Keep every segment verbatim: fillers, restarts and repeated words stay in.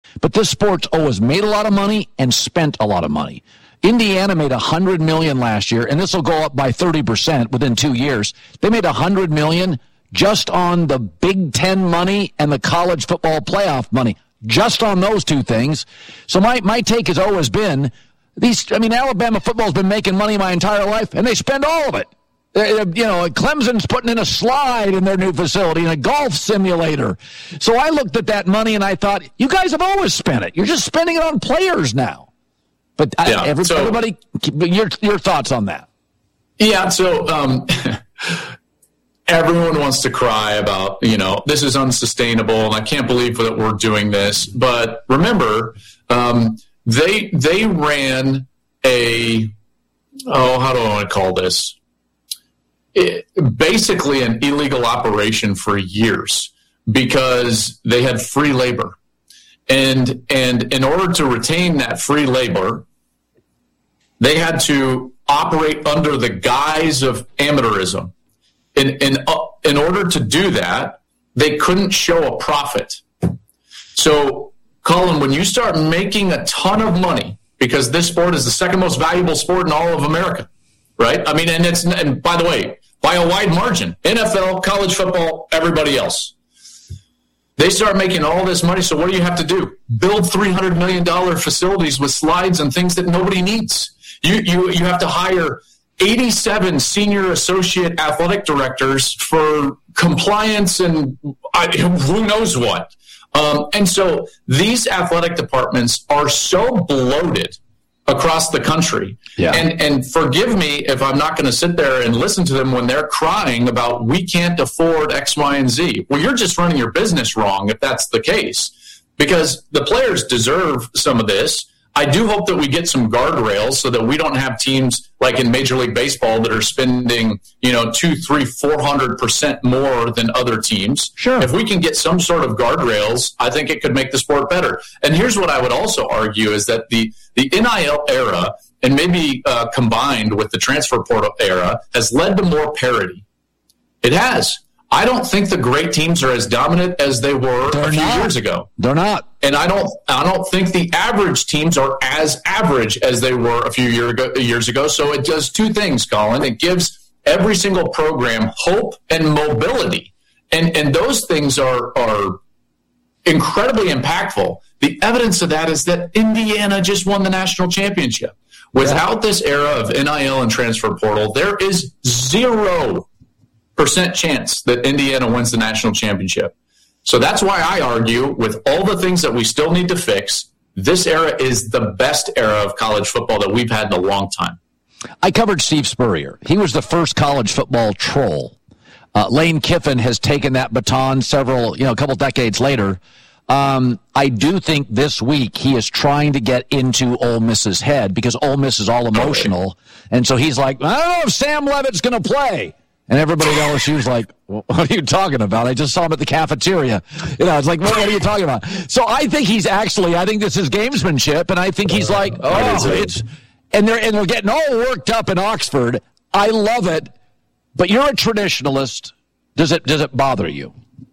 But this sport's always made a lot of money and spent a lot of money. Indiana made one hundred million dollars last year, and this will go up by thirty percent within two years. They made one hundred million dollars just on the Big Ten money and the college football playoff money, just on those two things. So my, my take has always been, these. I mean, Alabama football's been making money my entire life, and they spend all of it. Uh, you know, Clemson's putting in a slide in their new facility and a golf simulator. So I looked at that money and I thought, you guys have always spent it. You're just spending it on players now. But yeah, I, every, so, everybody, your your thoughts on that? Yeah, so um, everyone wants to cry about, you know, this is unsustainable and I can't believe that we're doing this. But remember, um, they they ran a, oh, how do I want to call this? It, basically an illegal operation for years because they had free labor. And and in order to retain that free labor, they had to operate under the guise of amateurism. In, in, uh, in order to do that, they couldn't show a profit. So, Colin, when you start making a ton of money, because this sport is the second most valuable sport in all of America, right? I mean, and it's, and by the way, by a wide margin, N F L, college football, everybody else. They start making all this money, so what do you have to do? Build three hundred million dollars facilities with slides and things that nobody needs. You you you have to hire eighty-seven senior associate athletic directors for compliance and I, who knows what. Um, and so these athletic departments are so bloated across the country. Yeah. And and forgive me if I'm not going to sit there and listen to them when they're crying about we can't afford X, Y, and Z. Well, you're just running your business wrong if that's the case, because the players deserve some of this. I do hope that we get some guardrails so that we don't have teams like in Major League Baseball that are spending, you know, two, three, four hundred percent more than other teams. Sure. If we can get some sort of guardrails, I think it could make the sport better. And here's what I would also argue is that the the N I L era, and maybe uh, combined with the transfer portal era, has led to more parity. It has. I don't think the great teams are as dominant as they were They're a few not. years ago. They're not. And I don't I don't think the average teams are as average as they were a few year ago, years ago. So it does two things, Colin. It gives every single program hope and mobility. And and those things are are incredibly impactful. The evidence of that is that Indiana just won the national championship. Without yeah. this era of N I L and transfer portal, there is zero percent chance that Indiana wins the national championship. So that's why I argue, with all the things that we still need to fix, this era is the best era of college football that we've had in a long time. I covered Steve Spurrier. He was the first college football troll. Uh, Lane Kiffin has taken that baton several, you know, a couple decades later. Um, I do think this week he is trying to get into Ole Miss's head because Ole Miss is all emotional. And so he's like, I don't know if Sam Levitt's going to play. And everybody at L S U's like, what are you talking about? I just saw him at the cafeteria. You know, it's like, what, what are you talking about? So I think he's actually, I think this is gamesmanship, and I think he's like, oh, it's, and they're, and they're getting all worked up in Oxford. I love it, but you're a traditionalist. Does it, does it bother you?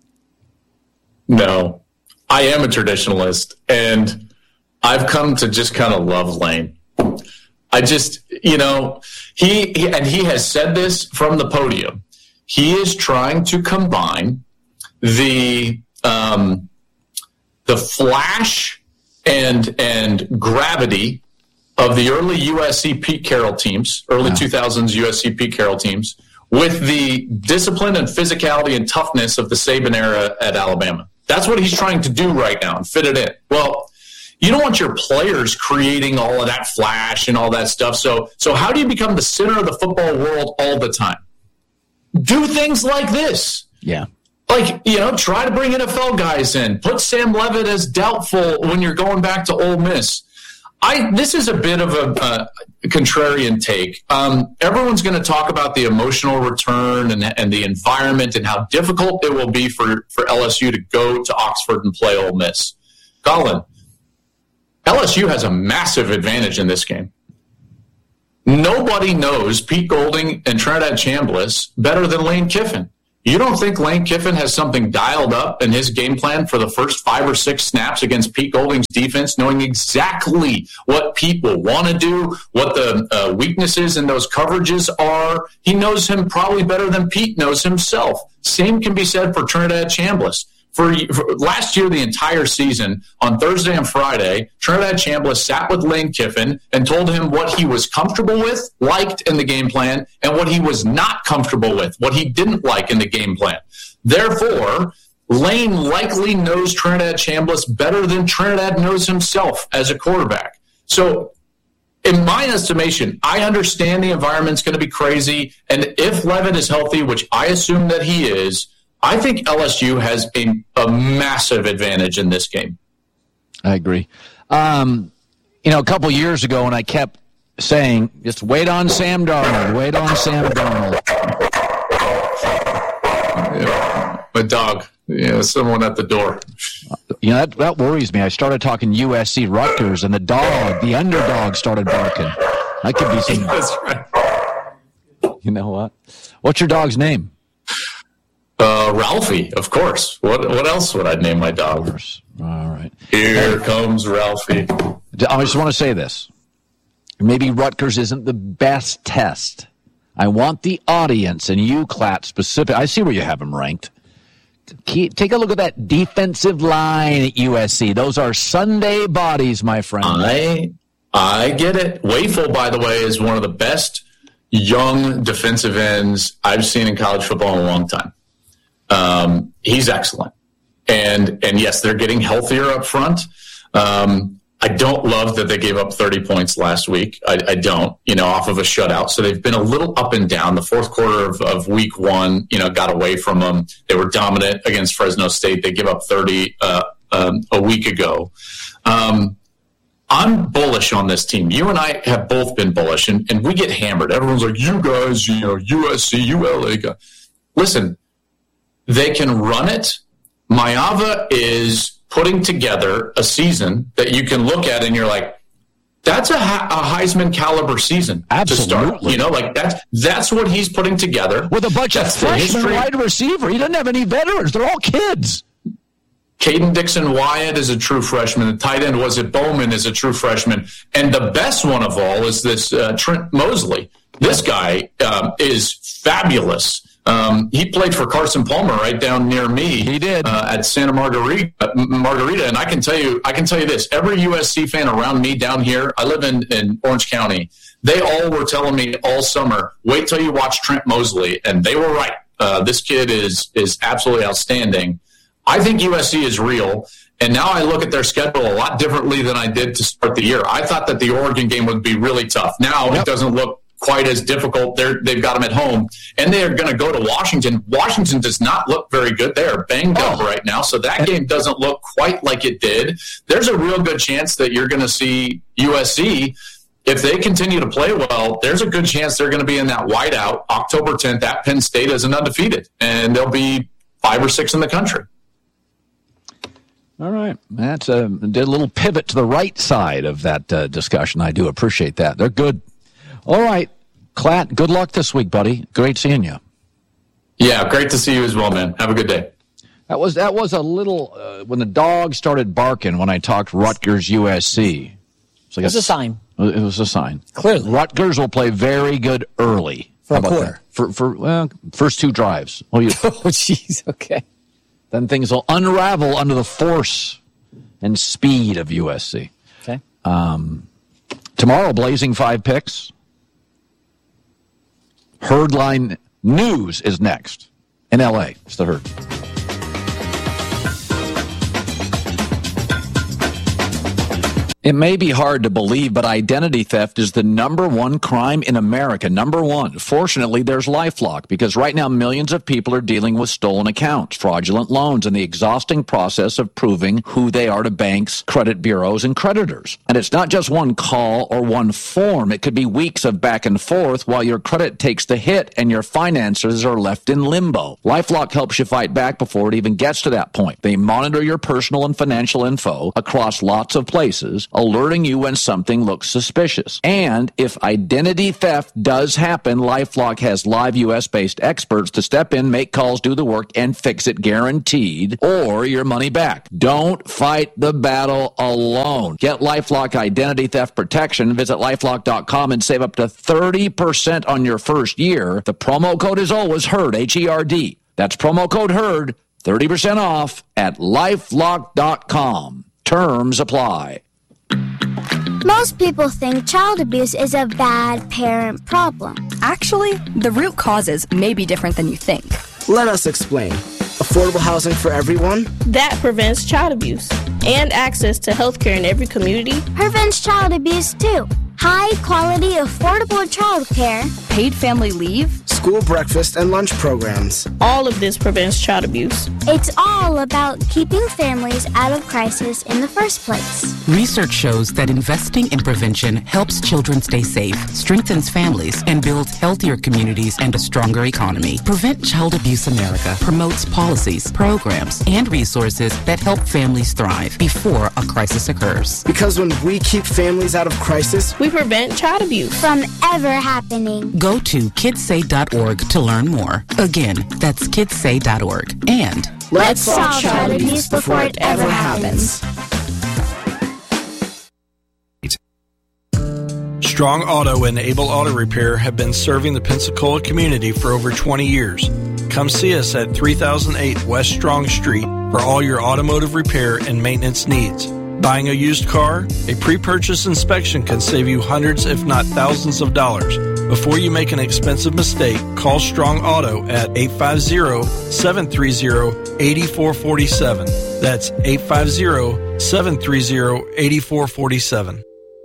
No, I am a traditionalist, and I've come to just kind of love Lane. I just, you know, he, he and he has said this from the podium. He is trying to combine the um, the flash and and gravity of the early U S C Pete Carroll teams, early two thousands U S C Pete Carroll teams, with the discipline and physicality and toughness of the Saban era at Alabama. That's what he's trying to do right now and fit it in. Well, you don't want your players creating all of that flash and all that stuff. So, so how do you become the center of the football world all the time? Do things like this. Yeah. Like, you know, try to bring N F L guys in. Put Sam Levitt as doubtful when you're going back to Ole Miss. I This is a bit of a, a contrarian take. Um, everyone's going to talk about the emotional return and, and the environment and how difficult it will be for, for L S U to go to Oxford and play Ole Miss. Colin, L S U has a massive advantage in this game. Nobody knows Pete Golding and Trinidad Chambliss better than Lane Kiffin. You don't think Lane Kiffin has something dialed up in his game plan for the first five or six snaps against Pete Golding's defense, knowing exactly what Pete will want to do, what the uh, weaknesses in those coverages are? He knows him probably better than Pete knows himself. Same can be said for Trinidad Chambliss. For, for last year, the entire season, on Thursday and Friday, Trinidad Chambliss sat with Lane Kiffin and told him what he was comfortable with, liked in the game plan, and what he was not comfortable with, what he didn't like in the game plan. Therefore, Lane likely knows Trinidad Chambliss better than Trinidad knows himself as a quarterback. So, in my estimation, I understand the environment's going to be crazy, and if Levitt is healthy, which I assume that he is, I think L S U has a, a massive advantage in this game. I agree. Um, you know, a couple years ago when I kept saying, just wait on Sam Darnold, wait on Sam Darnold. Yeah, my dog, you know, someone at the door. You know, that, that worries me. I started talking U S C Rutgers, and the dog, the underdog, started barking. That could be some. That's right. You know what? What's your dog's name? Uh, Ralphie, of course. What what else would I name my dog? All right. Here comes Ralphie. I just want to say this. Maybe Rutgers isn't the best test. I want the audience and you, Klatt, specific. I see where you have them ranked. Keep, take a look at that defensive line at U S C. Those are Sunday bodies, my friend. I I get it. Wafel, by the way, is one of the best young defensive ends I've seen in college football in a long time. Um, he's excellent. And, and yes, they're getting healthier up front. Um, I don't love that they gave up thirty points last week. I, I don't, you know, off of a shutout. So they've been a little up and down. The fourth quarter of, of week one, you know, got away from them. They were dominant against Fresno State. They give up thirty uh, um, a week ago. Um, I'm bullish on this team. You and I have both been bullish, and, and we get hammered. Everyone's like, you guys, you know, U S C, U L A guys. Listen, they can run it. Maeva is putting together a season that you can look at and you're like, that's a, a Heisman caliber season. Absolutely. To start. You know, like that's that's what he's putting together with a bunch that's of freshman wide receiver. He doesn't have any veterans. They're all kids. Caden Dixon-Wyatt is a true freshman. The tight end, was it Bowman, is a true freshman. And the best one of all is this uh, Trent Mosley. This guy um, is fabulous. Um, he played for Carson Palmer right down near me. He did uh, at Santa Margarita, uh, Margarita. And I can tell you, I can tell you this: every U S C fan around me down here, I live in, in Orange County. They all were telling me all summer, "Wait till you watch Trent Mosley," and they were right. Uh, this kid is is absolutely outstanding. I think U S C is real, and now I look at their schedule a lot differently than I did to start the year. I thought that the Oregon game would be really tough. Now yep. It doesn't look quite as difficult. They're, they've got them at home, and they are going to go to Washington. Washington does not look very good. They are banged oh. up right now, so that game doesn't look quite like it did. There's a real good chance that you're going to see U S C. If they continue to play well, there's a good chance they're going to be in that whiteout October tenth at Penn State as an undefeated, and they'll be five or six in the country. All right. That's a, did a little pivot to the right side of that uh, discussion. I do appreciate that. They're good. All right. Klatt, good luck this week, buddy. Great seeing you. Yeah, great to see you as well, man. Have a good day. That was that was a little, uh, when the dog started barking when I talked Rutgers U S C. It was a sign. It was a sign. Clearly. Rutgers will play very good early. For a quarter. That? For, for well, first two drives. Oh, you, oh, jeez. Okay. Then things will unravel under the force and speed of U S C. Okay. Um, tomorrow, Blazing Five picks. Herdline News is next in L A. It's the Herd. It may be hard to believe, but identity theft is the number one crime in America. Number one. Fortunately, there's LifeLock, because right now millions of people are dealing with stolen accounts, fraudulent loans, and the exhausting process of proving who they are to banks, credit bureaus, and creditors. And it's not just one call or one form. It could be weeks of back and forth while your credit takes the hit and your finances are left in limbo. LifeLock helps you fight back before it even gets to that point. They monitor your personal and financial info across lots of places, alerting you when something looks suspicious. And if identity theft does happen, LifeLock has live U S-based experts to step in, make calls, do the work, and fix it guaranteed, or your money back. Don't fight the battle alone. Get LifeLock identity theft protection. Visit LifeLock dot com and save up to thirty percent on your first year. The promo code is always HERD, H E R D. That's promo code HERD, thirty percent off at LifeLock dot com. Terms apply. Most people think child abuse is a bad parent problem. Actually, the root causes may be different than you think. Let us explain. Affordable housing for everyone? That prevents child abuse. And access to health care in every community. Prevents child abuse, too. High-quality, affordable child care. Paid family leave. School breakfast and lunch programs. All of this prevents child abuse. It's all about keeping families out of crisis in the first place. Research shows that investing in prevention helps children stay safe, strengthens families, and builds healthier communities and a stronger economy. Prevent Child Abuse America promotes policies, programs, and resources that help families thrive before a crisis occurs. Because when we keep families out of crisis, we prevent child abuse from ever happening. Go to kids say dot org to learn more. Again, that's kids say dot org. And let's solve child abuse before it ever happens. Strong Auto and Able Auto Repair have been serving the Pensacola community for over twenty years. Come see us at three thousand eight West Strong Street for all your automotive repair and maintenance needs. Buying a used car? A pre-purchase inspection can save you hundreds if not thousands of dollars. Before you make an expensive mistake, call Strong Auto at eight five zero, seven three zero, eight four four seven. That's eight five zero, seven three zero, eight four four seven.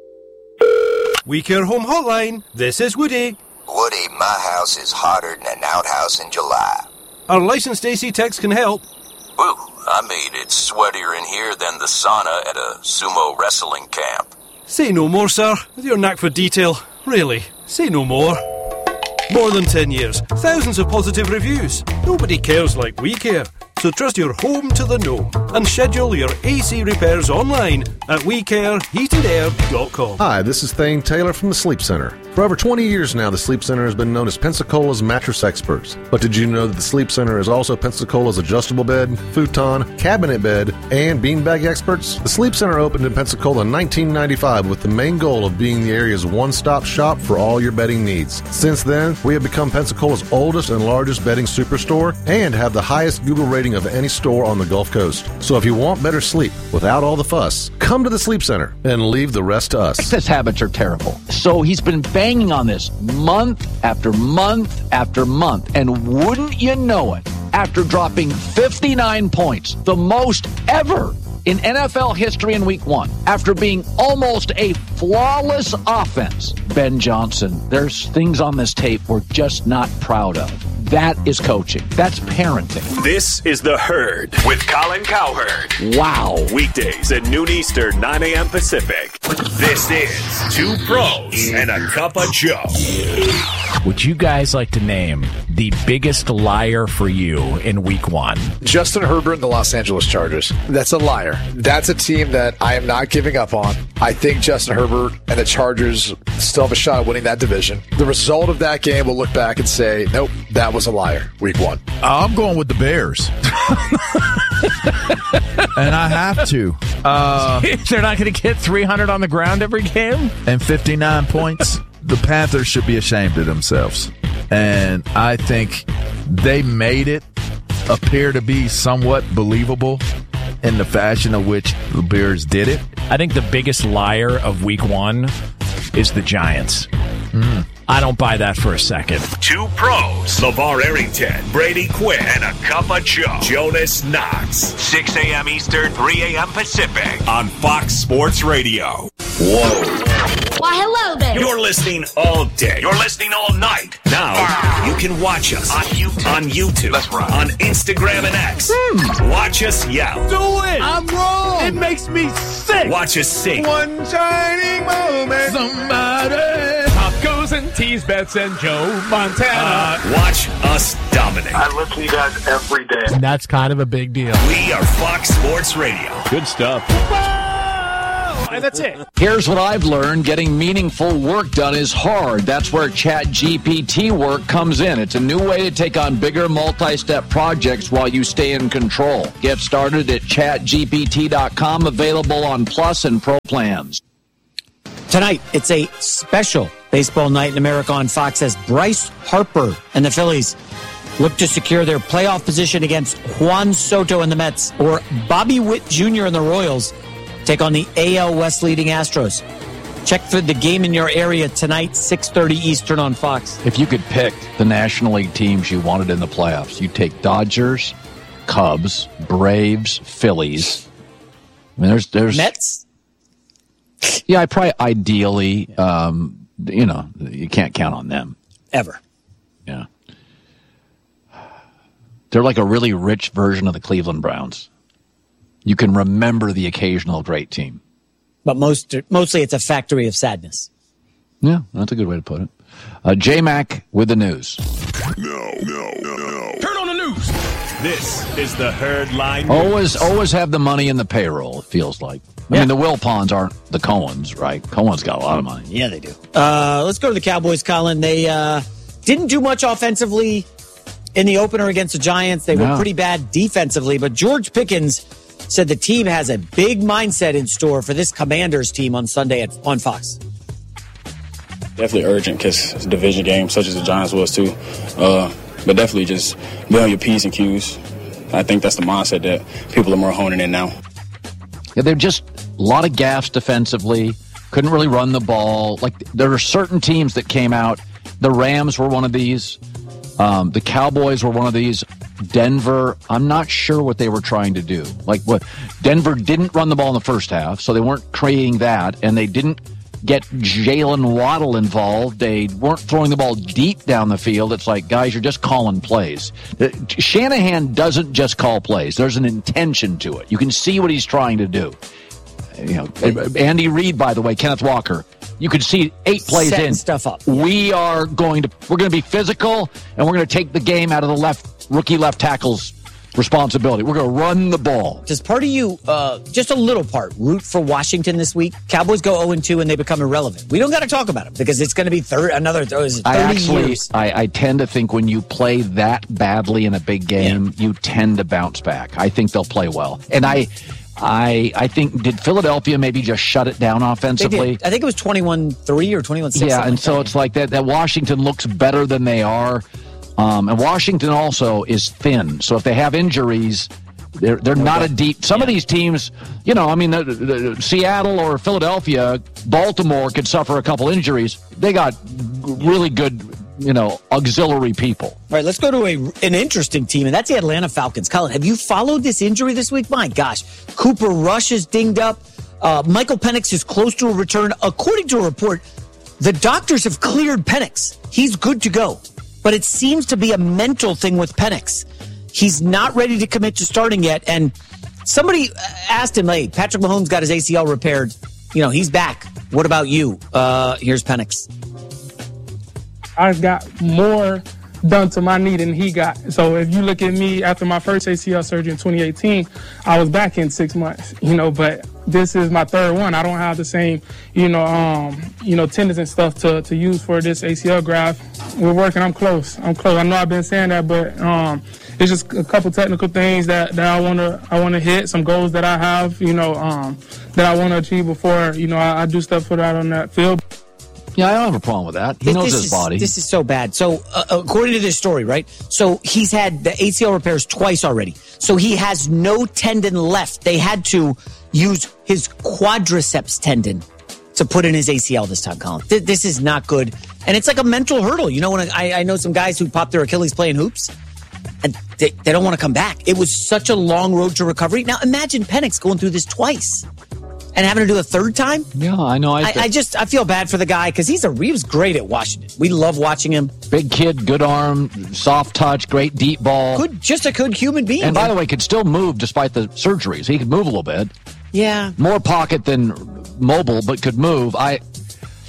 We Care Home Hotline. This is Woody. Woody, my house is hotter than an outhouse in July. Our licensed A C techs can help. Woo, I mean, it's sweatier in here than the sauna at a sumo wrestling camp. Say no more, sir. With your knack for detail. Really, say no more. More than ten years, thousands of positive reviews. Nobody cares like we care. So trust your home to the know and schedule your A C repairs online at we care heated air dot com. Hi, this is Thane Taylor from the Sleep Center. For over twenty years now, the Sleep Center has been known as Pensacola's mattress experts. But did you know that the Sleep Center is also Pensacola's adjustable bed, futon, cabinet bed, and beanbag experts? The Sleep Center opened in Pensacola in nineteen ninety-five with the main goal of being the area's one-stop shop for all your bedding needs. Since then, we have become Pensacola's oldest and largest bedding superstore and have the highest Google rating of any store on the Gulf Coast. So if you want better sleep without all the fuss, come to the Sleep Center and leave the rest to us. Breakfast habits are terrible. So he's been banging on this month after month after month. And wouldn't you know it, after dropping fifty-nine points, the most ever in N F L history in week one, after being almost a flawless offense, Ben Johnson, there's things on this tape we're just not proud of. That is coaching. That's parenting. This is The Herd with Colin Cowherd. Wow. Weekdays at noon Eastern, nine a.m. Pacific. This is Two Pros and a Cup of Joe. Would you guys like to name the biggest liar for you in week one? Justin Herbert and the Los Angeles Chargers. That's a liar. That's a team that I am not giving up on. I think Justin Herbert and the Chargers still have a shot at winning that division. The result of that game, we'll look back and say, nope, that was a liar, week one. I'm going with the Bears. And I have to. Uh, They're not going to get three hundred on the ground every game? And fifty-nine points. The Panthers should be ashamed of themselves. And I think they made it appear to be somewhat believable in the fashion of which the Bears did it. I think the biggest liar of week one is the Giants. Mm. I don't buy that for a second. Two Pros, LeVar Arrington, Brady Quinn, and a Cup of Joe, Jonas Knox. six a.m. Eastern, three a.m. Pacific on Fox Sports Radio. Whoa. Why, hello there. You're listening all day. You're listening all night. Now, wow. You can watch us on YouTube. On YouTube. That's right. On Instagram and X. Hmm. Watch us yell. Do it. I'm wrong. It makes me sick. Watch us sing. One shining moment. Somebody. Pop goes and tease Bets and Joe Montana. Uh, watch us dominate. I listen to you guys every day. And that's kind of a big deal. We are Fox Sports Radio. Good stuff. and that's it. Here's what I've learned. Getting meaningful work done is hard. That's where ChatGPT work comes in. It's a new way to take on bigger multi-step projects while you stay in control. Get started at chat G P T dot com, available on Plus and Pro plans. Tonight, it's a special baseball night in America on Fox as Bryce Harper and the Phillies look to secure their playoff position against Juan Soto and the Mets, or Bobby Witt Junior and the Royals take on the A L West leading Astros. Check for the game in your area tonight, six thirty Eastern on Fox. If you could pick the National League teams you wanted in the playoffs, you'd take Dodgers, Cubs, Braves, Phillies. I mean, there's there's Mets. Yeah, I probably ideally, um, you know, you can't count on them ever. Yeah, they're like a really rich version of the Cleveland Browns. You can remember the occasional great team, but most mostly it's a factory of sadness. Yeah, that's a good way to put it. Uh, J-Mac with the news. No, no, no, no. Turn on the news. This is the Herd Line News. Always, always have the money in the payroll, it feels like. I yeah. mean, the Wilpons aren't the Cohens, right? Cohen's got a lot of money. Yeah, they do. Uh, let's go to the Cowboys, Colin. They uh, didn't do much offensively in the opener against the Giants. They no. were pretty bad defensively, but George Pickens said the team has a big mindset in store for this Commanders team on Sunday at, on Fox. Definitely urgent because it's a division game, such as the Giants was too. Uh, but definitely just be on your P's and Q's. I think that's the mindset that people are more honing in now. Yeah, they're just a lot of gaffes defensively. Couldn't really run the ball. Like, there are certain teams that came out. The Rams were one of these. Um, the Cowboys were one of these. Denver, I'm not sure what they were trying to do. Like, what Denver didn't run the ball in the first half, so they weren't creating that, and they didn't get Jalen Waddle involved. They weren't throwing the ball deep down the field. It's like, guys, you're just calling plays. Shanahan doesn't just call plays. There's an intention to it. You can see what he's trying to do. You know, Andy Reid, by the way, Kenneth Walker, you could see eight plays Setting in. Stuff up. We are going to we're going to be physical, and we're going to take the game out of the left rookie left tackle's responsibility. We're going to run the ball. Does part of you, uh, just a little part, root for Washington this week? Cowboys go oh and two and they become irrelevant. We don't got to talk about them because it's going to be thir- another thirty I actually, years. I, I tend to think when you play that badly in a big game, yeah. you tend to bounce back. I think they'll play well. And I... I I think, did Philadelphia maybe just shut it down offensively? I think it was twenty-one three or twenty-one six. Yeah, and so it's like that, that Washington looks better than they are. Um, and Washington also is thin. So if they have injuries, they're they're okay. not a deep. Some yeah. of these teams, you know, I mean, the, the, Seattle or Philadelphia, Baltimore could suffer a couple injuries. They got really good, you know, auxiliary people. All right, let's go to a, an interesting team, and that's the Atlanta Falcons. Colin, have you followed this injury this week? My gosh. Cooper Rush is dinged up. Uh, Michael Penix is close to a return. According to a report, the doctors have cleared Penix. He's good to go. But it seems to be a mental thing with Penix. He's not ready to commit to starting yet. And somebody asked him, hey, Patrick Mahomes got his A C L repaired. You know, he's back. What about you? Uh, here's Penix. I got more done to my knee than he got. So if you look at me after my first A C L surgery in twenty eighteen, I was back in six months, you know, but this is my third one. I don't have the same, you know, um, you know, tendons and stuff to, to use for this A C L graft. We're working. I'm close. I'm close. I know I've been saying that, but um, it's just a couple technical things that, that I want to I want to hit, some goals that I have, you know, um, that I want to achieve before, you know, I, I do stuff for that on that field. Yeah, I don't have a problem with that. He this, knows this his is, body. This is so bad. So, uh, according to this story, right? So, he's had the A C L repairs twice already. So, he has no tendon left. They had to use his quadriceps tendon to put in his A C L this time, Colin. Th- this is not good. And it's like a mental hurdle. You know, when I, I know some guys who popped their Achilles playing hoops, and they, they don't want to come back. It was such a long road to recovery. Now, imagine Penix going through this twice. And having to do a third time? Yeah, I know. I, I, I just, I feel bad for the guy because he's a, he was great at Washington. We love watching him. Big kid, good arm, soft touch, great deep ball. Good, just a good human being. And by the way, could still move despite the surgeries. He could move a little bit. Yeah. More pocket than mobile, but could move. I,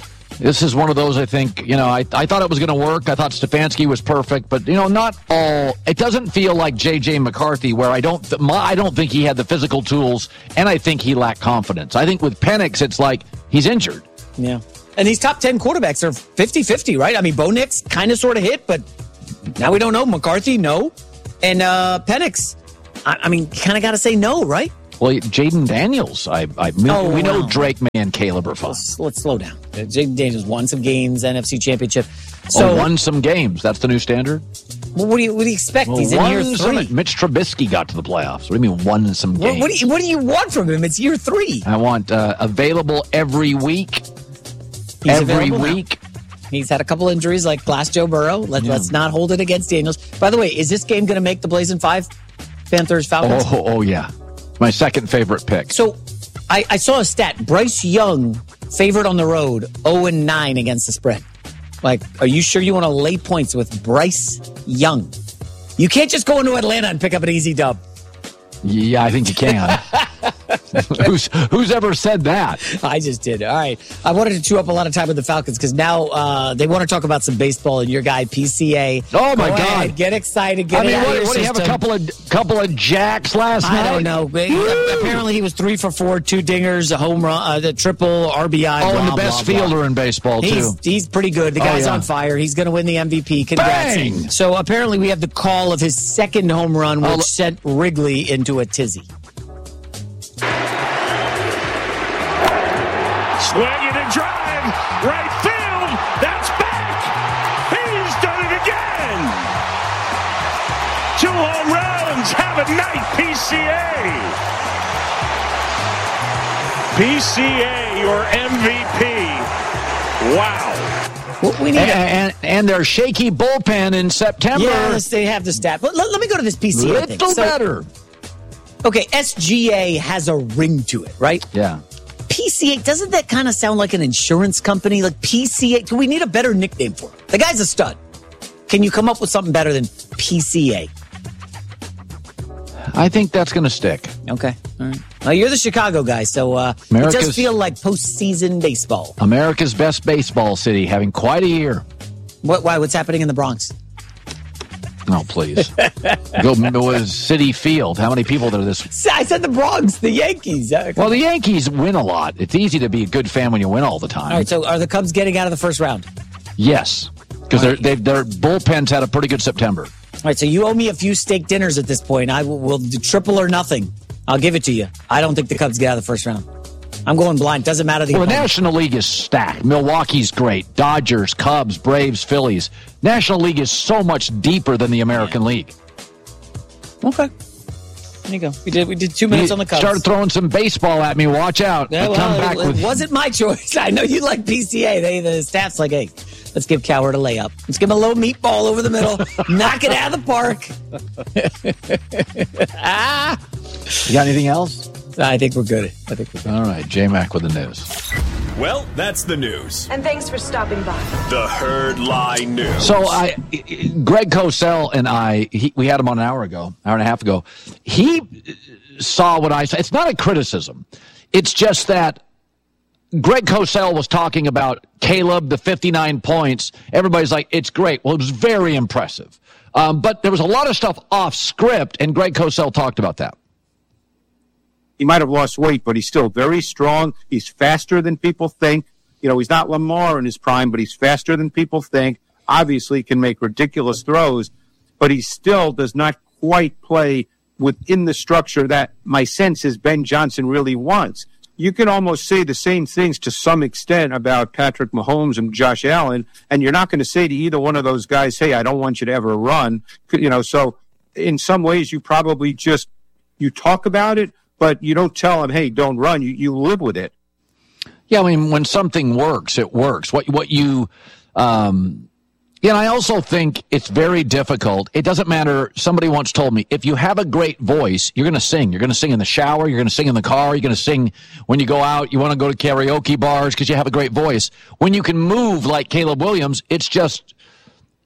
This is one of those, I think, you know, I, I thought it was going to work. I thought Stefanski was perfect, but, you know, not all. It doesn't feel like J J. McCarthy, where I don't th- my, I don't think he had the physical tools, and I think he lacked confidence. I think with Penix, it's like he's injured. Yeah. And these top ten quarterbacks are fifty-fifty, right? I mean, Bo Nix kind of sort of hit, but now we don't know. McCarthy, no. And uh, Penix, I, I mean, kind of got to say no, right? Well, Jaden Daniels, I, I mean, Oh, we know wow. Drake May and Caleb are fine. Let's, let's slow down. Jaden Daniels won some games, N F C Championship. So, oh, won some games. That's the new standard? well, what do you what do you expect? Well, He's in won year three. some- Mitch Trubisky got to the playoffs. What do you mean, won some What, games? what, do you, what do you want from him? It's year three. I want uh, available every week. He's every available now. week. He's had a couple injuries like Glass Joe Burrow. Let, Yeah. Let's not hold it against Daniels. By the way, is this game going to make the Blazing Five? Panthers, Falcons? Oh, oh, yeah. My second favorite pick. So I, I saw a stat. Bryce Young favored on the road, oh and nine against the spread. Like, are you sure you want to lay points with Bryce Young? You can't just go into Atlanta and pick up an easy dub. Yeah, I think you can. who's who's ever said that? I just did. All right. I wanted to chew up a lot of time with the Falcons because now uh, they want to talk about some baseball and your guy, P C A. Oh, my Go God. ahead, get excited. Get I mean, it out what, of your what do you have a system. couple of couple of jacks last I night? don't know. He- apparently, he was three for four, two dingers, a home run, uh, the triple R B I. Oh, blah, and the best blah, blah. fielder in baseball, too. He's, he's pretty good. The Oh, guy's yeah. on fire. He's going to win the M V P. Congrats. Bang! So apparently, we have the call of his second home run, which Oh, look- sent Wrigley into a tizzy. Swinging and drive, right field, that's back. He's done it again. Two home runs, have a night, P C A. P C A, your M V P. Wow. Well, we need and, a- and, and their shaky bullpen in September. Yeah, let's- they have the stat. But let, let me go to this P C A thing. Little So- better. Okay, S G A has a ring to it, right? Yeah. P C A, doesn't that kind of sound like an insurance company? Like P C A, do we need a better nickname for him? The guy's a stud. Can you come up with something better than P C A? I think that's going to stick. Okay. All right. Well, you're the Chicago guy, so uh, it America's- does feel like postseason baseball. America's best baseball city, having quite a year. What? Why? What's happening in the Bronx? Oh, please. Go was Citi Field. How many people there this? I said the Bronx, the Yankees. Uh, Well, the Yankees win a lot. It's easy to be a good fan when you win all the time. All right. So, are the Cubs getting out of the first round? Yes, because their their bullpens had a pretty good September. All right. So you owe me a few steak dinners at this point. I will, will do triple or nothing. I'll give it to you. I don't think the Cubs get out of the first round. I'm going blind. Doesn't matter the Well, the opponent. National League is stacked. Milwaukee's great. Dodgers, Cubs, Braves, Phillies. National League is so much deeper than the American League. Okay. There you go. We did we did two minutes You on the Cubs. started throwing some baseball at me. Watch out. Yeah, I well, come back it, with it wasn't my choice. I know you like P C A. They the staff's like, hey, let's give Coward a layup. Let's give him a little meatball over the middle. Knock it out of the park. ah. You got anything else? I think we're good. I think we're good. All right, J-Mac with the news. Well, that's the news. And thanks for stopping by. The Herd Lie News. So I, Greg Cosell and I, he, we had him on an hour ago, hour and a half ago. He saw what I said. It's not a criticism. It's just that Greg Cosell was talking about Caleb, the fifty-nine points. Everybody's like, it's great. Well, it was very impressive. Um, but there was a lot of stuff off script, and Greg Cosell talked about that. He might have lost weight, but he's still very strong. He's faster than people think. You know, he's not Lamar in his prime, but he's faster than people think. Obviously can make ridiculous throws, but he still does not quite play within the structure that my sense is Ben Johnson really wants. You can almost say the same things to some extent about Patrick Mahomes and Josh Allen, and you're not going to say to either one of those guys, hey, I don't want you to ever run. You know, so in some ways you probably just, you talk about it, but you don't tell them, hey, don't run. You you live with it. Yeah, I mean, when something works, it works. What what you, um, yeah, and I also think it's very difficult. It doesn't matter. Somebody once told me, if you have a great voice, you're going to sing. You're going to sing in the shower. You're going to sing in the car. You're going to sing when you go out. You want to go to karaoke bars because you have a great voice. When you can move like Caleb Williams, it's just,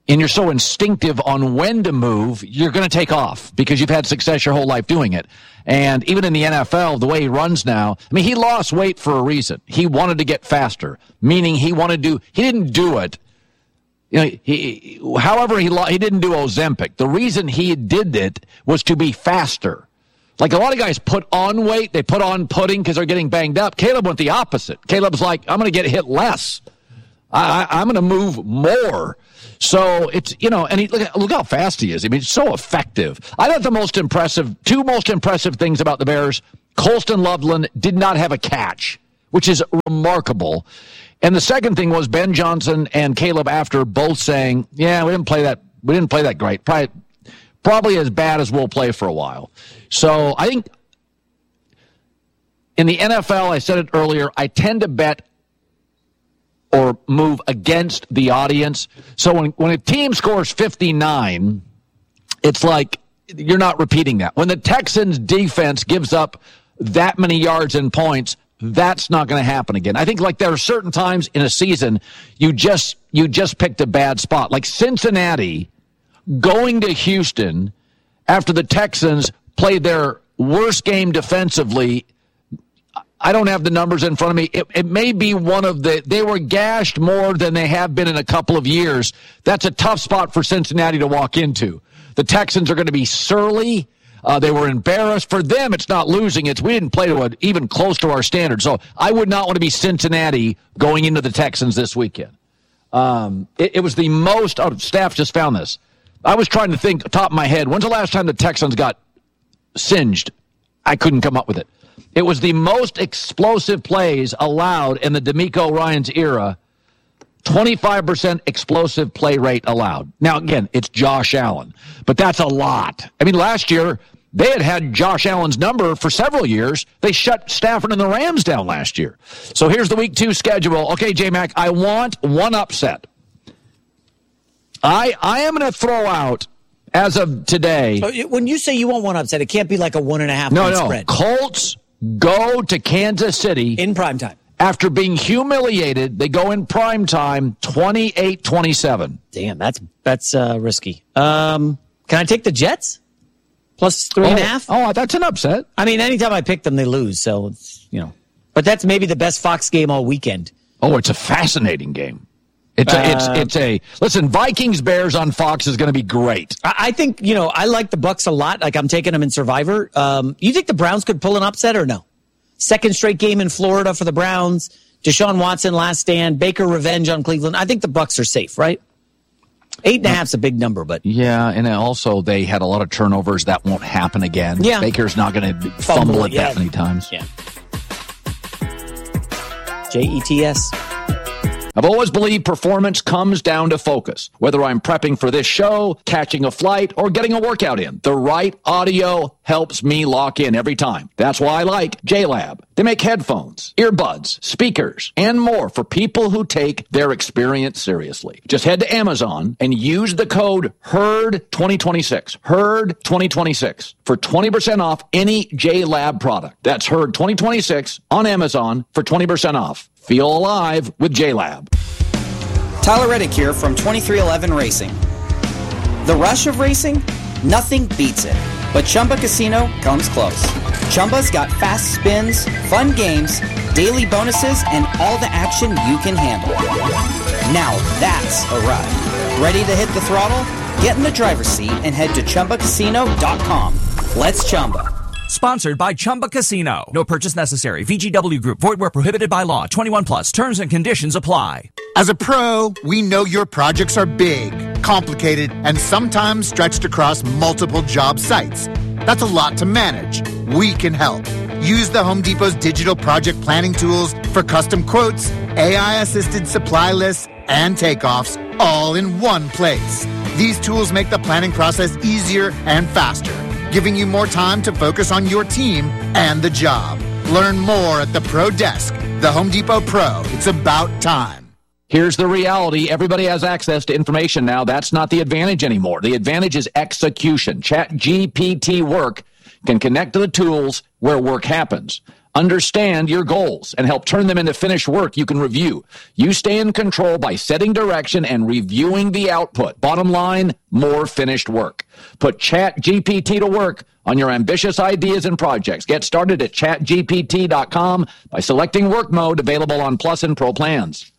and you're so instinctive on when to move, you're going to take off because you've had success your whole life doing it. And even in the N F L, the way he runs now, I mean, he lost weight for a reason. He wanted to get faster, meaning he wanted to, he didn't do it. You know, he, however, he he didn't do Ozempic. The reason he did it was to be faster. Like a lot of guys put on weight, they put on pudding because they're getting banged up. Caleb went the opposite. Caleb's like, I'm going to get hit less. I, I, I'm going to move more. So it's, you know, and he, look, look how fast he is. I mean, it's so effective. I thought the most impressive, two most impressive things about the Bears, Colston Loveland did not have a catch, which is remarkable. And the second thing was Ben Johnson and Caleb after both saying, yeah, we didn't play that, we didn't play that great. Probably, probably as bad as we'll play for a while. So I think in the N F L, I said it earlier, I tend to bet or move against the audience. So when, when a team scores fifty-nine, it's like you're not repeating that. When the Texans defense gives up that many yards and points, that's not going to happen again. I think like there are certain times in a season you just you just picked a bad spot. Like Cincinnati going to Houston after the Texans played their worst game defensively. I don't have the numbers in front of me. It, it may be one of the, they were gashed more than they have been in a couple of years. That's a tough spot for Cincinnati to walk into. The Texans are going to be surly. Uh, they were embarrassed. For them, it's not losing. It's we didn't play to a, even close to our standards. So I would not want to be Cincinnati going into the Texans this weekend. Um, it, it was the most, oh, staff just found this. I was trying to think, top of my head, when's the last time the Texans got singed? I couldn't come up with it. It was the most explosive plays allowed in the DeMeco Ryans era. twenty-five percent explosive play rate allowed. Now, again, it's Josh Allen, but that's a lot. I mean, last year, they had had Josh Allen's number for several years. They shut Stafford and the Rams down last year. So here's the week two schedule. Okay, J-Mac, I want one upset. I, I am going to throw out, as of today. So when you say you want one upset, it can't be like a one and a half no, point no. spread. Colts go to Kansas City. In primetime. After being humiliated, they go in primetime twenty-eight twenty-seven. Damn, that's that's uh, risky. Um, can I take the Jets? Plus three oh, and a half? Oh, that's an upset. I mean, anytime I pick them, they lose. So, it's, you know. But that's maybe the best Fox game all weekend. Oh, it's a fascinating game. It's a, it's it's a listen. Vikings Bears on Fox is going to be great. I, I think you know I like the Bucks a lot. Like I'm taking them in Survivor. Um, you think the Browns could pull an upset or no? Second straight game in Florida for the Browns. Deshaun Watson last stand. Baker revenge on Cleveland. I think the Bucks are safe, right? Eight and a half's a big number, but yeah, and also they had a lot of turnovers that won't happen again. Yeah, Baker's not going to fumble, fumble it yeah. that many times. Yeah. J E T S. I've always believed performance comes down to focus. Whether I'm prepping for this show, catching a flight, or getting a workout in, the right audio helps me lock in every time. That's why I like J-Lab. They make headphones, earbuds, speakers, and more for people who take their experience seriously. Just head to Amazon and use the code HERD twenty twenty-six. HERD twenty twenty-six for twenty percent off any J-Lab product. That's HERD twenty twenty-six on Amazon for twenty percent off. Feel alive with J-Lab. Tyler Reddick here from twenty-three eleven Racing. The rush of racing? Nothing beats it. But Chumba Casino comes close. Chumba's got fast spins, fun games, daily bonuses, and all the action you can handle. Now that's a ride. Ready to hit the throttle? Get in the driver's seat and head to Chumba Casino dot com. Let's Chumba. Sponsored by Chumba Casino. No purchase necessary. V G W Group. Void where prohibited by law. twenty-one plus. Terms and conditions apply. As a pro, we know your projects are big, complicated, and sometimes stretched across multiple job sites. That's a lot to manage. We can help. Use the Home Depot's digital project planning tools for custom quotes, A I-assisted supply lists, and takeoffs all in one place. These tools make the planning process easier and faster, giving you more time to focus on your team and the job. Learn more at the Pro Desk. The Home Depot Pro. It's about time. Here's the reality. Everybody has access to information now. That's not the advantage anymore. The advantage is execution. ChatGPT Work can connect to the tools where work happens. understand your goals, and help turn them into finished work you can review. You stay in control by setting direction and reviewing the output. Bottom line, more finished work. Put ChatGPT to work on your ambitious ideas and projects. Get started at chat G P T dot com by selecting work mode, available on Plus and Pro plans.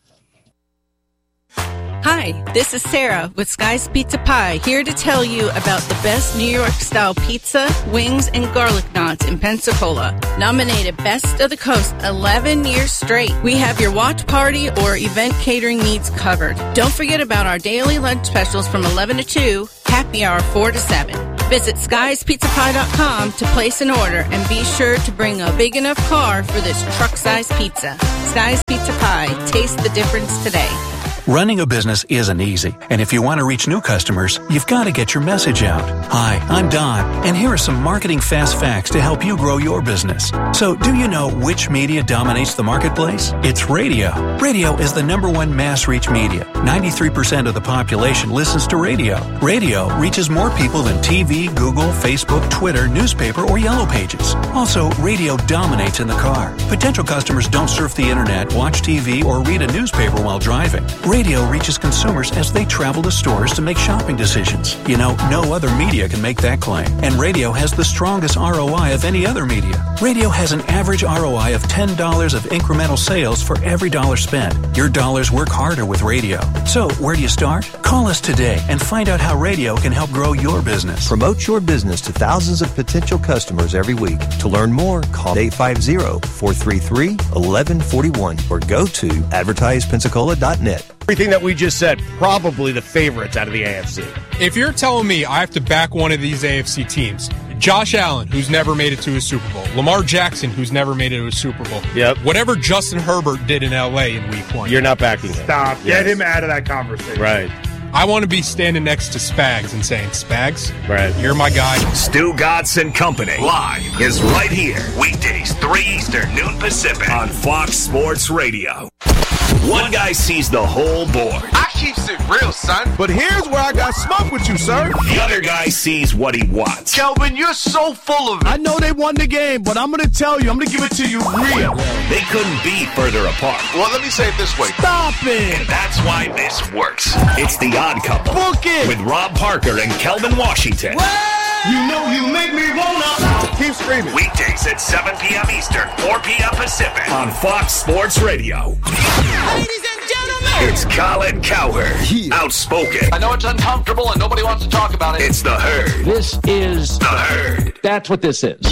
Hi, this is Sarah with Sky's Pizza Pie, here to tell you about the best New York-style pizza, wings, and garlic knots in Pensacola. Nominated Best of the Coast eleven years straight. We have your watch party or event catering needs covered. Don't forget about our daily lunch specials from eleven to two, happy hour four to seven. Visit skys pizza pie dot com to place an order, and be sure to bring a big enough car for this truck-sized pizza. Sky's Pizza Pie. Taste the difference today. Running a business isn't easy, and if you want to reach new customers, you've got to get your message out. Hi, I'm Don, and here are some marketing fast facts to help you grow your business. So, do you know which media dominates the marketplace? It's radio. Radio is the number one mass reach media. ninety-three percent of the population listens to radio. Radio reaches more people than T V, Google, Facebook, Twitter, newspaper, or Yellow Pages. Also, radio dominates in the car. Potential customers don't surf the internet, watch T V, or read a newspaper while driving. Radio reaches consumers as they travel to stores to make shopping decisions. You know, no other media can make that claim. And radio has the strongest R O I of any other media. Radio has an average R O I of ten dollars of incremental sales for every dollar spent. Your dollars work harder with radio. So, where do you start? Call us today and find out how radio can help grow your business. Promote your business to thousands of potential customers every week. To learn more, call eight five zero, four three three, one one four one or go to advertise pensacola dot net. Everything that we just said, probably the favorites out of the A F C. If you're telling me I have to back one of these A F C teams, Josh Allen, who's never made it to a Super Bowl, Lamar Jackson, who's never made it to a Super Bowl, yep. Whatever Justin Herbert did in L A in week one. You're not backing him. Stop. Yes. Get him out of that conversation. Right. I want to be standing next to Spags and saying, Spags, right. You're my guy. Stu Gatz and Company live is right here. Weekdays, three Eastern, noon Pacific on Fox Sports Radio. One guy sees the whole board. I keeps it real, son. But here's where I got smoke with you, sir. The other guy sees what he wants. Kelvin, you're so full of it. I know they won the game, but I'm going to tell you, I'm going to give it to you real. They couldn't be further apart. Well, let me say it this way. Stop it. And that's why this works. It's The Odd Couple. Book it. With Rob Parker and Kelvin Washington. What? You know you make me wanna. Keep screaming. Weekdays at seven p.m. Eastern, four p.m. Pacific on Fox Sports Radio. Ladies and gentlemen, it's Colin Cowherd. Yeah. Outspoken. I know it's uncomfortable and nobody wants to talk about it. It's The Herd. This is The Herd. That's what this is.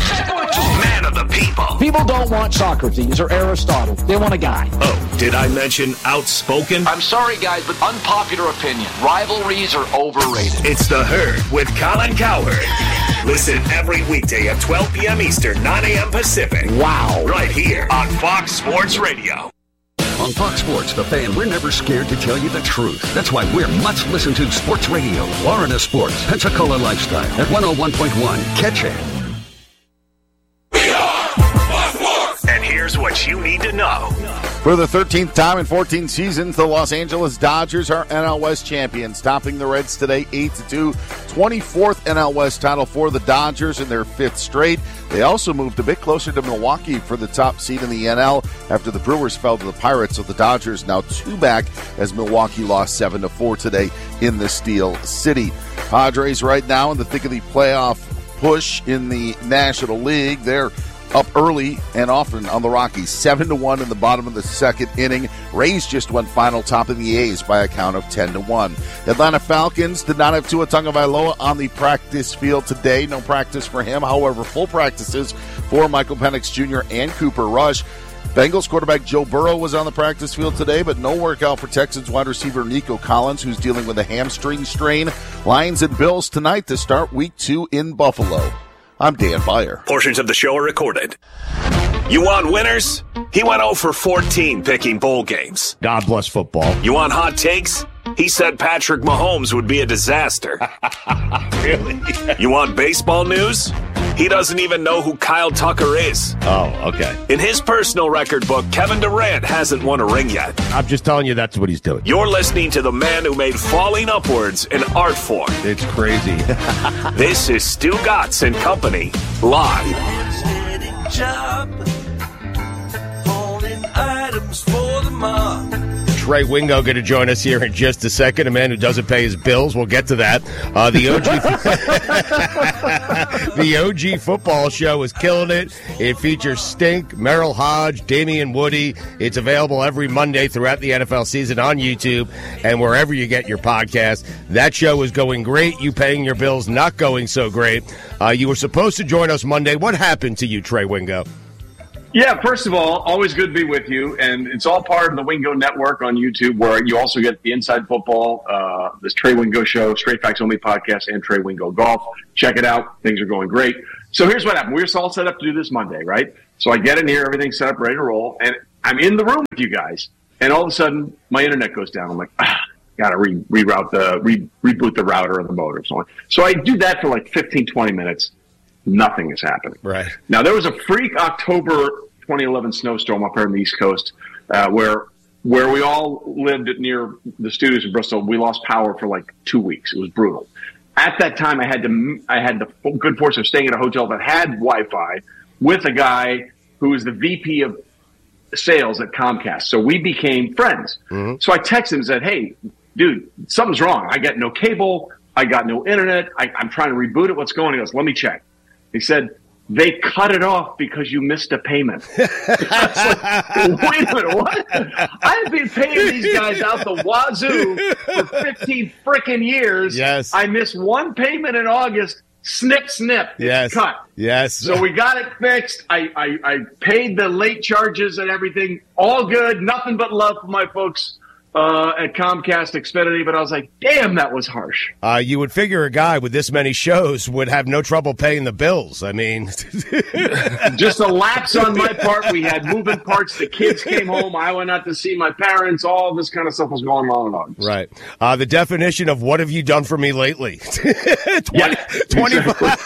Man of the people. People don't want Socrates or Aristotle. They want a guy. Oh, did I mention outspoken? I'm sorry, guys, but unpopular opinion. Rivalries are overrated. It's The Herd with Colin Cowherd. Listen every weekday at twelve p.m. Eastern, nine a.m. Pacific. Wow. Right here on Fox Sports Radio. On Fox Sports, The Fan, we're never scared to tell you the truth. That's why we're much listened to Sports Radio. Florida Sports, Pensacola Lifestyle at one oh one point one. Catch it. And here's what you need to know. For the thirteenth time in fourteen seasons, the Los Angeles Dodgers are N L West champions, topping the Reds today eight to two. twenty-fourth N L West title for the Dodgers in their fifth straight. They also moved a bit closer to Milwaukee for the top seed in the N L after the Brewers fell to the Pirates. So the Dodgers now two back as Milwaukee lost seven to four today in the Steel City. Padres right now in the thick of the playoff push in the National League. They're up early and often on the Rockies, seven to one in the bottom of the second inning. Rays just went final, topping the A's by a count of ten to one. Atlanta Falcons did not have Tua Tagovailoa on the practice field today. No practice for him. However, full practices for Michael Penix Junior and Cooper Rush. Bengals quarterback Joe Burrow was on the practice field today, but no workout for Texans wide receiver Nico Collins, who's dealing with a hamstring strain. Lions and Bills tonight to start week two in Buffalo. I'm Dan Beyer. Portions of the show are recorded. You want winners? He went oh for fourteen picking bowl games. God bless football. You want hot takes? He said Patrick Mahomes would be a disaster. Really? You want baseball news? He doesn't even know who Kyle Tucker is. Oh, okay. In his personal record book, Kevin Durant hasn't won a ring yet. I'm just telling you that's what he's doing. You're listening to the man who made falling upwards an art form. It's crazy. This is Stu Gatz and Company, live. Trey Wingo going to join us here in just a second. A man who doesn't pay his bills. We'll get to that. Uh, the O G, the O G football show is killing it. It features Stink, Merrill Hodge, Damian Woody. It's available every Monday throughout the N F L season on YouTube and wherever you get your podcast. That show is going great. You paying your bills, not going so great. Uh, you were supposed to join us Monday. What happened to you, Trey Wingo? Yeah, first of all, always good to be with you. And it's all part of the Wingo Network on YouTube, where you also get the Inside Football, uh, this Trey Wingo Show, Straight Facts Only podcast, and Trey Wingo Golf. Check it out. Things are going great. So here's what happened. We were all set up to do this Monday, right? So I get in here, everything's set up, ready to roll, and I'm in the room with you guys. And all of a sudden, my internet goes down. I'm like, ah, gotta re- reroute the, re- reboot the router of the motor and so on. So I do that for like fifteen, twenty minutes. Nothing is happening. Right. Now, there was a freak October twenty eleven snowstorm up here on the East Coast uh, where where we all lived at near the studios in Bristol. We lost power for like two weeks. It was brutal. At that time, I had to I had the good fortune of staying at a hotel that had Wi-Fi with a guy who was the V P of sales at Comcast. So we became friends. Mm-hmm. So I texted him and said, hey, dude, something's wrong. I got no cable. I got no internet. I, I'm trying to reboot it. What's going on? He goes, let me check. He said, they cut it off because you missed a payment. I was like, wait a minute, what? I've been paying these guys out the wazoo for fifteen frickin' years. Yes. I missed one payment in August. Snip, snip. It's yes. cut. Yes. So we got it fixed. I, I, I paid the late charges and everything. All good. Nothing but love for my folks Uh, at Comcast Xfinity, but I was like, damn, that was harsh. Uh, you would figure a guy with this many shows would have no trouble paying the bills. I mean, just a lapse on my part. We had moving parts. The kids came home. I went out to see my parents. All this kind of stuff was going on and on. Right. Uh, the definition of what have you done for me lately? twenty, yeah, twenty-five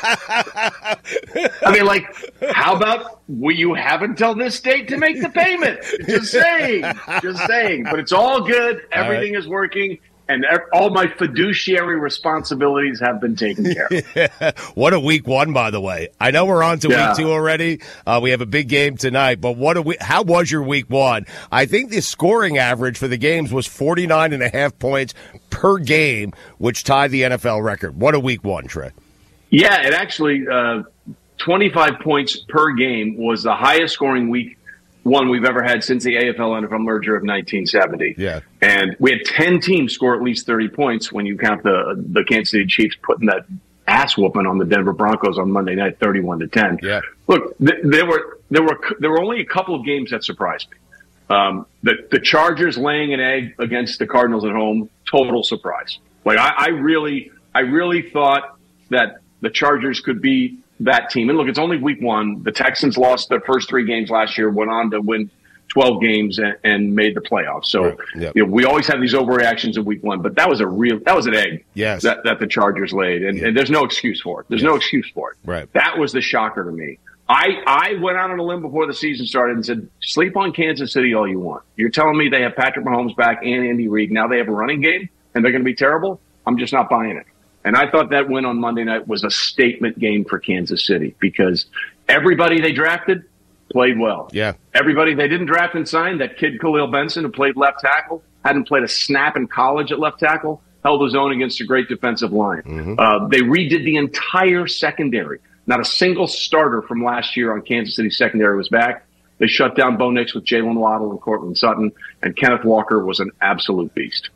I mean, like, how about will you have until this date to make the payment? Just saying. Just saying. But it's all good. Everything right. is working, and all my fiduciary responsibilities have been taken care of. What a week one, by the way. I know we're on to yeah. week two already. Uh, we have a big game tonight, but what a week, how was your week one? I think the scoring average for the games was forty-nine and a half points per game, which tied the N F L record. What a week one, Trey. Yeah, it actually, uh, twenty-five points per game was the highest scoring week one we've ever had since the A F L N F L merger of nineteen seventy. Yeah. And we had ten teams score at least thirty points when you count the the Kansas City Chiefs putting that ass whooping on the Denver Broncos on Monday night, thirty-one to ten. Yeah. Look, th- there were there were there were only a couple of games that surprised me. Um, the the Chargers laying an egg against the Cardinals at home, total surprise. Like I, I really I really thought that the Chargers could be that team. And look, it's only week one. The Texans lost their first three games last year, went on to win twelve games and, and made the playoffs. So right. yep. you know, we always have these overreactions in week one, but that was a real, that was an egg yes. that, that the Chargers laid. And, yeah. and there's no excuse for it. There's yes. no excuse for it. Right. That was the shocker to me. I, I went out on a limb before the season started and said, sleep on Kansas City all you want. You're telling me they have Patrick Mahomes back and Andy Reid. Now they have a running game and they're going to be terrible. I'm just not buying it. And I thought that win on Monday night was a statement game for Kansas City because everybody they drafted played well. Yeah. Everybody they didn't draft and sign, that kid Khalil Benson who played left tackle, hadn't played a snap in college at left tackle, held his own against a great defensive line. Mm-hmm. Uh, they redid the entire secondary. Not a single starter from last year on Kansas City secondary was back. They shut down Bo Nix with Jalen Waddle and Cortland Sutton, and Kenneth Walker was an absolute beast.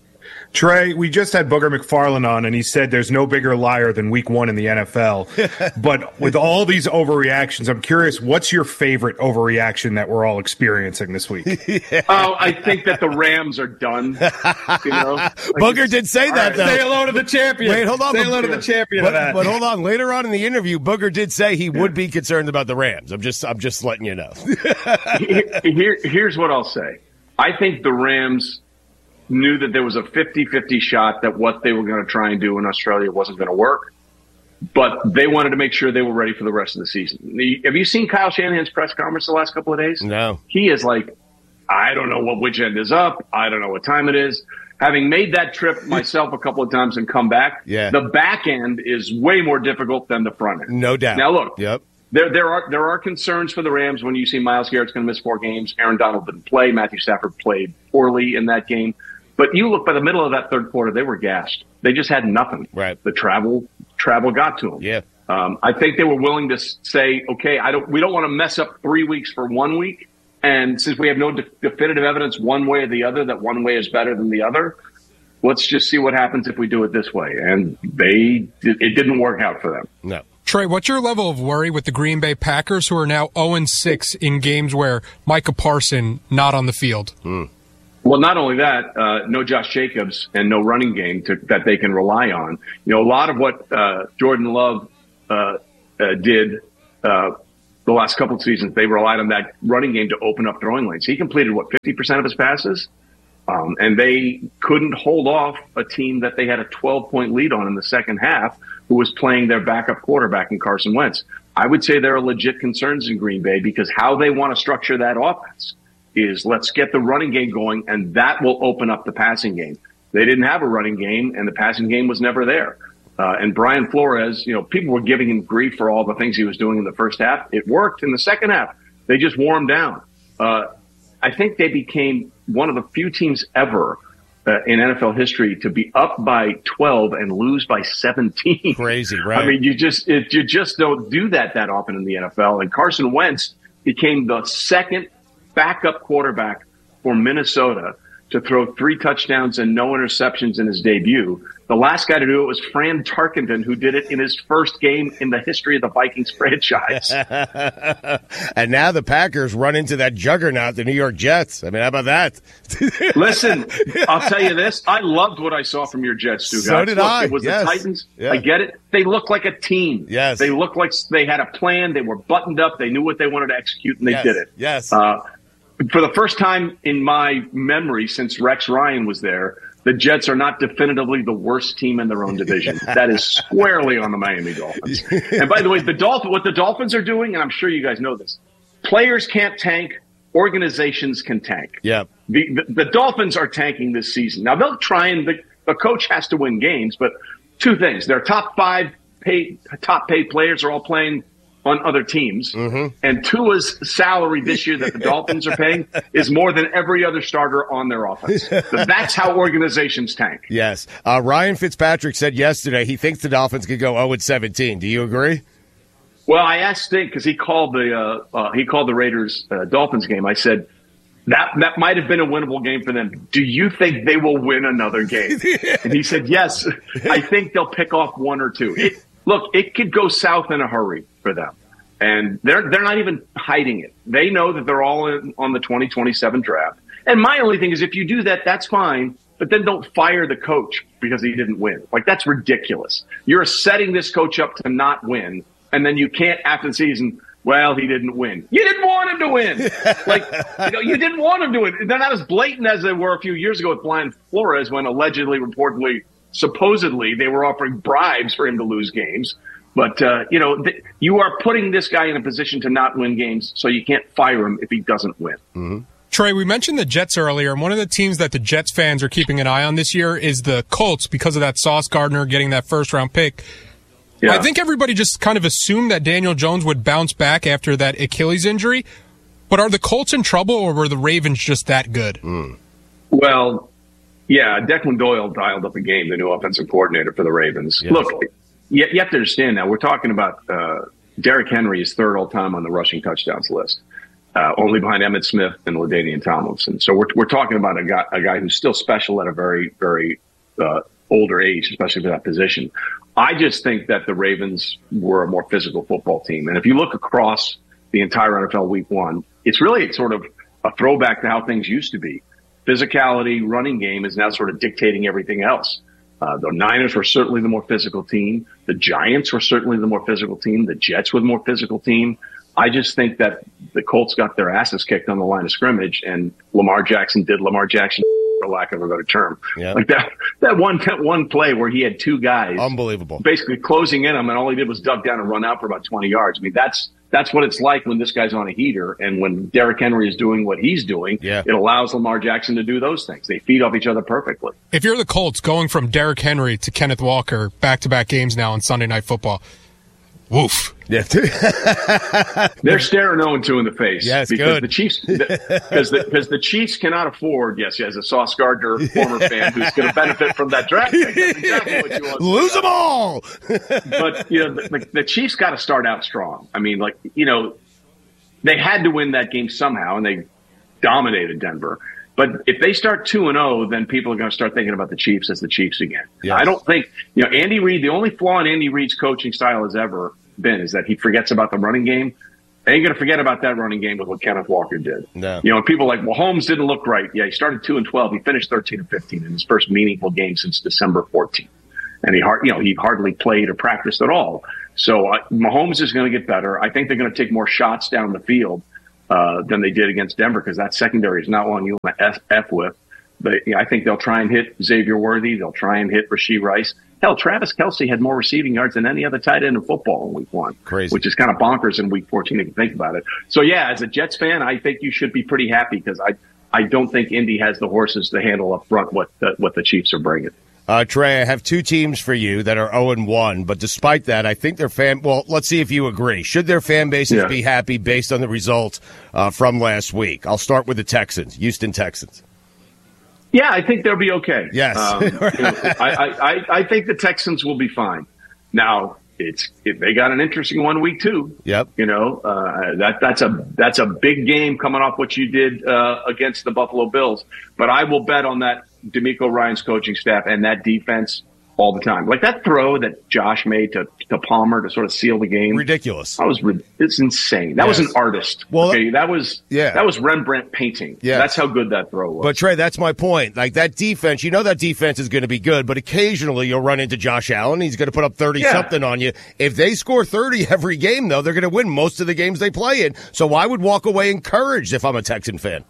Trey, we just had Booger McFarland on, and he said there's no bigger liar than week one in the N F L. But with all these overreactions, I'm curious, what's your favorite overreaction that we're all experiencing this week? yeah. Oh, I think that the Rams are done. You know? Like Booger did say that, right. though. Say hello to the champion. Wait, hold on. Say but, hello to the champion but, of that. But hold on. Later on in the interview, Booger did say he would be concerned about the Rams. I'm just, I'm just letting you know. here, here, here's what I'll say. I think the Rams knew that there was a fifty-fifty shot that what they were going to try and do in Australia wasn't going to work, but they wanted to make sure they were ready for the rest of the season. The, have you seen Kyle Shanahan's press conference the last couple of days? No. He is like, I don't know what which end is up. I don't know what time it is. Having made that trip myself a couple of times and come back, yeah. the back end is way more difficult than the front end. No doubt. Now, look, yep. there there are there are concerns for the Rams when you see Myles Garrett's going to miss four games. Aaron Donald didn't play. Matthew Stafford played poorly in that game. But you look by the middle of that third quarter, they were gassed. They just had nothing. Right. The travel travel got to them. Yeah. Um, I think they were willing to say, okay, I don't. We don't want to mess up three weeks for one week. And since we have no de- definitive evidence one way or the other that one way is better than the other, let's just see what happens if we do it this way. And they it didn't work out for them. No. Trey, what's your level of worry with the Green Bay Packers, who are now oh and six in games where Micah Parsons not on the field? Mm. Well, not only that, uh, no Josh Jacobs and no running game to, that they can rely on. You know, a lot of what uh, Jordan Love uh, uh, did uh, the last couple of seasons, they relied on that running game to open up throwing lanes. He completed, what, fifty percent of his passes? Um, and they couldn't hold off a team that they had a twelve-point lead on in the second half, who was playing their backup quarterback in Carson Wentz. I would say there are legit concerns in Green Bay because how they want to structure that offense is let's get the running game going, and that will open up the passing game. They didn't have a running game, and the passing game was never there. Uh, and Brian Flores, you know, people were giving him grief for all the things he was doing in the first half. It worked in the second half. They just wore him down. Uh, I think they became one of the few teams ever uh, in N F L history to be up by twelve and lose by seventeen. Crazy, right? I mean, you just it, you just don't do that that often in the N F L. And Carson Wentz became the second backup quarterback for Minnesota to throw three touchdowns and no interceptions in his debut. The last guy to do it was Fran Tarkenton, who did it in his first game in the history of the Vikings franchise. And now the Packers run into that juggernaut, the New York Jets. I mean, how about that? Listen, I'll tell you this. I loved what I saw from your Jets, Stu. So did Look, I. It was Yes. the Titans. Yeah. I get it. They look like a team. Yes. They looked like they had a plan. They were buttoned up. They knew what they wanted to execute, and they Yes. did it. Yes. Uh, for the first time in my memory since Rex Ryan was there, the Jets are not definitively the worst team in their own division. That is squarely on the Miami Dolphins. And by the way, the Dolphin, what the Dolphins are doing, and I'm sure you guys know this, players can't tank, organizations can tank. Yeah. The, the, the Dolphins are tanking this season. Now, they'll try and the, the coach has to win games, but two things. Their top five paid, top paid players are all playing on other teams. Mm-hmm. And Tua's salary this year that the Dolphins are paying is more than every other starter on their offense. So that's how organizations tank. Yes. Uh, Ryan Fitzpatrick said yesterday he thinks the Dolphins could go oh and seventeen. Do you agree? Well, I asked Stig because he called the uh, uh, he called the Raiders uh, Dolphins game. I said that that might have been a winnable game for them. Do you think they will win another game? And he said, yes. I think they'll pick off one or two. It, look, it could go south in a hurry for them, and they're they're not even hiding it. They know that they're all in on the twenty twenty-seven draft. And my only thing is, if you do that, that's fine. But then don't fire the coach because he didn't win. Like, that's ridiculous. You're setting this coach up to not win, and then you can't, after the season, well, he didn't win. You didn't want him to win. Like, you know, you didn't want him to win. They're not as blatant as they were a few years ago with Brian Flores when allegedly, reportedly, supposedly they were offering bribes for him to lose games. But, uh, you know, th- you are putting this guy in a position to not win games, so you can't fire him if he doesn't win. Mm-hmm. Trey, we mentioned the Jets earlier, and one of the teams that the Jets fans are keeping an eye on this year is the Colts because of that Sauce Gardner getting that first-round pick. Yeah. I think everybody just kind of assumed that Daniel Jones would bounce back after that Achilles injury, but are the Colts in trouble, or were the Ravens just that good? Mm. Well, yeah, Declan Doyle dialed up a game, the new offensive coordinator for the Ravens. Yes. Look, you, you have to understand now, we're talking about uh, Derrick Henry is third all-time on the rushing touchdowns list. Uh, only behind Emmitt Smith and LaDainian Tomlinson. So we're we're talking about a guy a guy who's still special at a very very uh, older age, especially for that position. I just think that the Ravens were a more physical football team, and if you look across the entire N F L Week One, it's really sort of a throwback to how things used to be. Physicality, running game is now sort of dictating everything else. Uh, the Niners were certainly the more physical team. The Giants were certainly the more physical team. The Jets were the more physical team. I just think that the Colts got their asses kicked on the line of scrimmage, and Lamar Jackson did Lamar Jackson, for lack of a better term. Yeah. Like that, that one, that one play where he had two guys Unbelievable. basically closing in him, and all he did was duck down and run out for about twenty yards. I mean, that's that's what it's like when this guy's on a heater, and when Derrick Henry is doing what he's doing, yeah. it allows Lamar Jackson to do those things. They feed off each other perfectly. If you're the Colts going from Derrick Henry to Kenneth Walker back-to-back games now on Sunday Night Football, Woof. Yeah. They're staring oh and two in the face. Yes, because good. the Chiefs, because the, because the Chiefs cannot afford. Yes, as a Sauce Gardner former fan who's going to benefit from that draft pick. That's exactly what you want. Lose them all. But you know, the, the Chiefs got to start out strong. I mean, like you know, they had to win that game somehow, and they dominated Denver. But if they start two and zero, then people are going to start thinking about the Chiefs as the Chiefs again. Yes. I don't think you know Andy Reid. The only flaw in Andy Reid's coaching style has ever been is that he forgets about the running game. They ain't going to forget about that running game with what Kenneth Walker did. No. You know, people are like, well, Holmes didn't look right. Yeah, he started two and twelve. He finished thirteen and fifteen in his first meaningful game since December fourteenth, and he hard, you know, he hardly played or practiced at all. So uh, Mahomes is going to get better. I think they're going to take more shots down the field uh, than they did against Denver because that secondary is not one you want to F, F with. But you know, I think they'll try and hit Xavier Worthy. They'll try and hit Rashee Rice. Hell, Travis Kelce had more receiving yards than any other tight end in football in week one. Crazy. Which is kind of bonkers in week fourteen if you think about it. So, yeah, as a Jets fan, I think you should be pretty happy because I I don't think Indy has the horses to handle up front what the, what the Chiefs are bringing. Uh, Trey, I have two teams for you that are oh and one, but despite that, I think their fan – well, let's see if you agree. Should their fan bases Yeah. be happy based on the results uh, from last week? I'll start with the Texans, Houston Texans. Yeah, I think they'll be okay. Yes. Um, you know, I, I, I, I think the Texans will be fine. Now, it's if they got an interesting one week too. Yep. You know, uh, that that's a that's a big game coming off what you did uh, against the Buffalo Bills. But I will bet on that DeMeco Ryans coaching staff and that defense all the time. Like that throw that Josh made to, to Palmer to sort of seal the game. Ridiculous. That was it's insane. That Yes. was an artist. Well, okay, that was yeah. that was Rembrandt painting. Yes. That's how good that throw was. But, Trey, that's my point. Like, that defense, you know that defense is going to be good, but occasionally you'll run into Josh Allen. He's going to put up thirty-something on you. If they score thirty every game, though, they're going to win most of the games they play in. So I would walk away encouraged if I'm a Texan fan.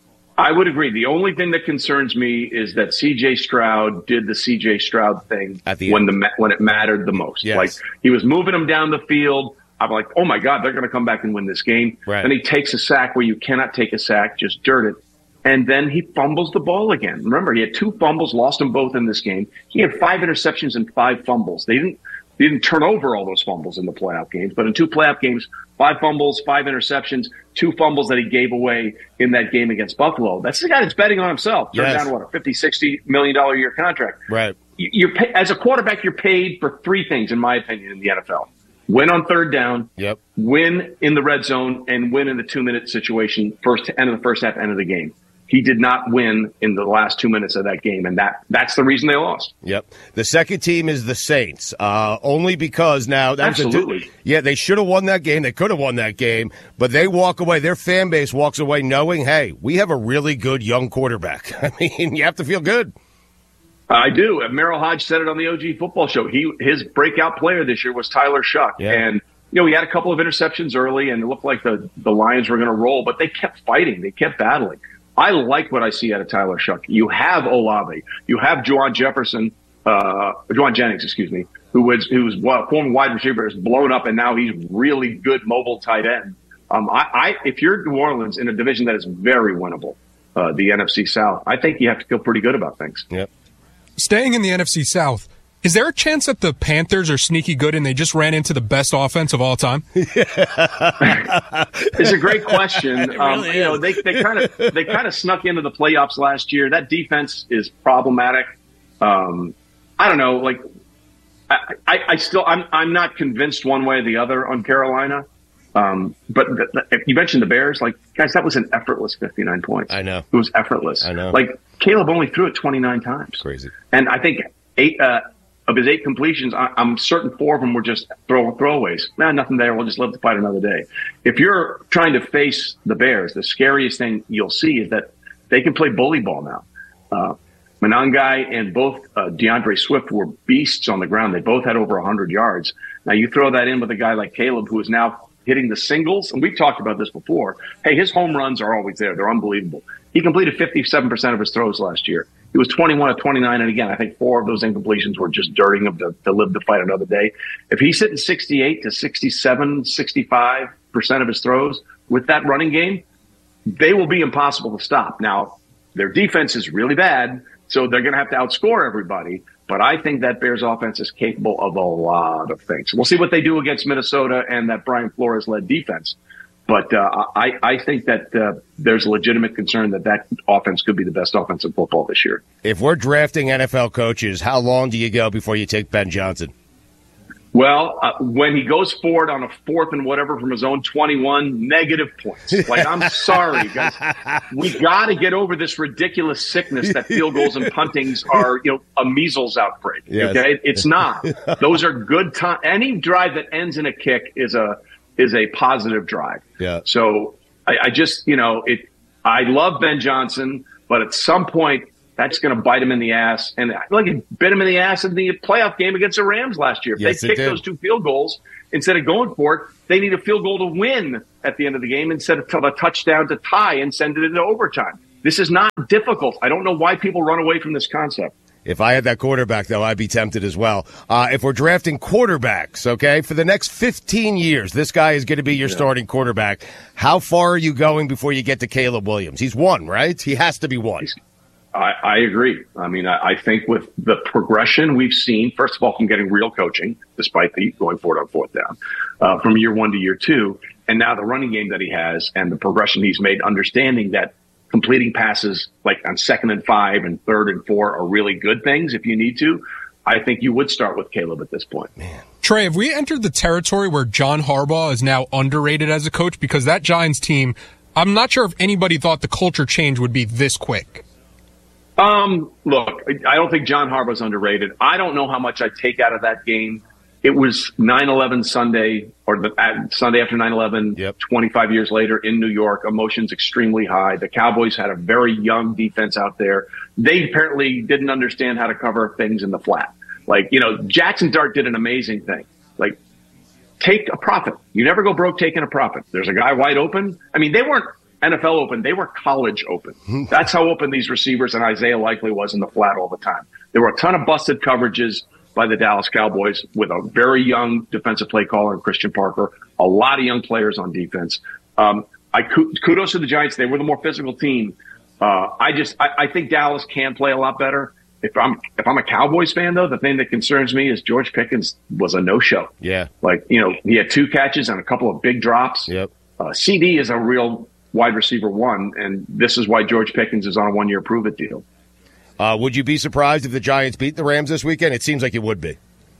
I would agree. The only thing that concerns me is that C J Stroud did the C J Stroud thing At the when end. the ma- when it mattered the most. Yes. Like he was moving them down the field. I'm like, oh my God, they're going to come back and win this game. Right. And he takes a sack where you cannot take a sack, just dirt it. And then he fumbles the ball again. Remember, he had two fumbles, lost them both in this game. He had five interceptions and five fumbles. They didn't they didn't turn over all those fumbles in the playoff games, but in two playoff games, five fumbles, five interceptions, two fumbles that he gave away in that game against Buffalo. That's the guy that's betting on himself. Turned Yes. down, what, a fifty, sixty million dollars a year contract. Right. You- You're pay, as a quarterback, you're paid for three things, in my opinion, in the N F L. Win on third down, Yep. win in the red zone, and win in the two-minute situation, first end of the first half, end of the game. He did not win in the last two minutes of that game, and that that's the reason they lost. Yep. The second team is the Saints, uh, only because now that was a Absolutely. yeah, they should have won that game. They could have won that game, but they walk away. Their fan base walks away knowing, hey, we have a really good young quarterback. I mean, you have to feel good. I do. And Merrill Hodge said it on the O G Football Show. He his breakout player this year was Tyler Shuck, Yeah. and you know he had a couple of interceptions early, and it looked like the the Lions were going to roll, but they kept fighting. They kept battling. I like what I see out of Tyler Shuck. You have Olave, you have Juwan Jefferson, uh, Juwan Jennings, excuse me, who was who was well, former wide receiver, is blown up, and now he's really good mobile tight end. Um, I, I if you're New Orleans in a division that is very winnable, uh, the N F C South, I think you have to feel pretty good about things. Yep. Staying in the N F C South, is there a chance that the Panthers are sneaky good and they just ran into the best offense of all time? It's a great question. It um, really you know, is. they they kind of they kind of snuck into the playoffs last year. That defense is problematic. Um, I don't know. Like, I, I, I still I'm I'm not convinced one way or the other on Carolina. Um, but the, the, you mentioned the Bears. Like, guys, that was an effortless fifty-nine points. I know. It was effortless. I know. Like, Caleb only threw it twenty-nine times. Crazy. And I think eight uh, of his eight completions, I, I'm certain four of them were just throw throwaways. Nah, nothing there. We'll just live to fight another day. If you're trying to face the Bears, the scariest thing you'll see is that they can play bully ball now. Uh, Monangai and both uh, DeAndre Swift were beasts on the ground. They both had over one hundred yards. Now, you throw that in with a guy like Caleb, who is now hitting the singles, and we've talked about this before. Hey, his home runs are always there. They're unbelievable. He completed fifty-seven percent of his throws last year. He was twenty-one of twenty-nine, and again, I think four of those incompletions were just dirting him to, to live to fight another day. If he's hitting sixty-eight to sixty-seven, sixty-five percent of his throws with that running game, they will be impossible to stop. Now, their defense is really bad, So they're going to have to outscore everybody. But I think that Bears offense is capable of a lot of things. We'll see what they do against Minnesota and that Brian Flores-led defense. But uh, I, I think that uh, there's a legitimate concern that that offense could be the best offense in football this year. If we're drafting N F L coaches, how long do you go before you take Ben Johnson? Well, uh, when he goes forward on a fourth and whatever from his own twenty-one, negative points. Like, I'm sorry, guys. We got to get over this ridiculous sickness that field goals and puntings are, you know, a measles outbreak. Yes. Okay, it's not. Those are good time. Any drive that ends in a kick is a is a positive drive. Yeah. So I, I just, you know, it. I love Ben Johnson, but at some point, that's going to bite him in the ass. And like it bit him in the ass in the playoff game against the Rams last year. If Yes, they it kick did. those two field goals, instead of going for it, they need a field goal to win at the end of the game instead of a touchdown to tie and send it into overtime. This is not difficult. I don't know why people run away from this concept. If I had that quarterback, though, I'd be tempted as well. Uh, if we're drafting quarterbacks, okay, for the next fifteen years, this guy is going to be your Yeah. starting quarterback. How far are you going before you get to Caleb Williams? He's one, right? He has to be one. I, I agree. I mean, I, I think with the progression we've seen, first of all, from getting real coaching, despite the going forward on fourth down, uh, from year one to year two, and now the running game that he has and the progression he's made, understanding that completing passes like on second and five and third and four are really good things if you need to. I think you would start with Caleb at this point. Trey, have we entered the territory where John Harbaugh is now underrated as a coach? Because that Giants team, I'm not sure if anybody thought the culture change would be this quick. Um, look, I don't think John Harbaugh's underrated. I don't know how much I take out of that game. It was nine eleven Sunday, or the uh, Sunday after nine eleven, Yep. twenty-five years later in New York. Emotions extremely high. The Cowboys had a very young defense out there. They apparently didn't understand how to cover things in the flat. Like, you know, Jackson Dart did an amazing thing. Like, take a profit. You never go broke taking a profit. There's a guy wide open. I mean, they weren't N F L open. They were college open. That's how open these receivers and Isaiah Likely was in the flat all the time. There were a ton of busted coverages by the Dallas Cowboys with a very young defensive play caller in Christian Parker, a lot of young players on defense. Um, I kudos to the Giants. They were the more physical team. Uh, I just, I, I think Dallas can play a lot better. If I'm, if I'm a Cowboys fan though, the thing that concerns me is George Pickens was a no-show. Yeah. Like, you know, he had two catches and a couple of big drops. Yep. Uh, C D is a real wide receiver one, and this is why George Pickens is on a one-year prove-it deal. Uh, would you be surprised if the Giants beat the Rams this weekend? It seems like it would be.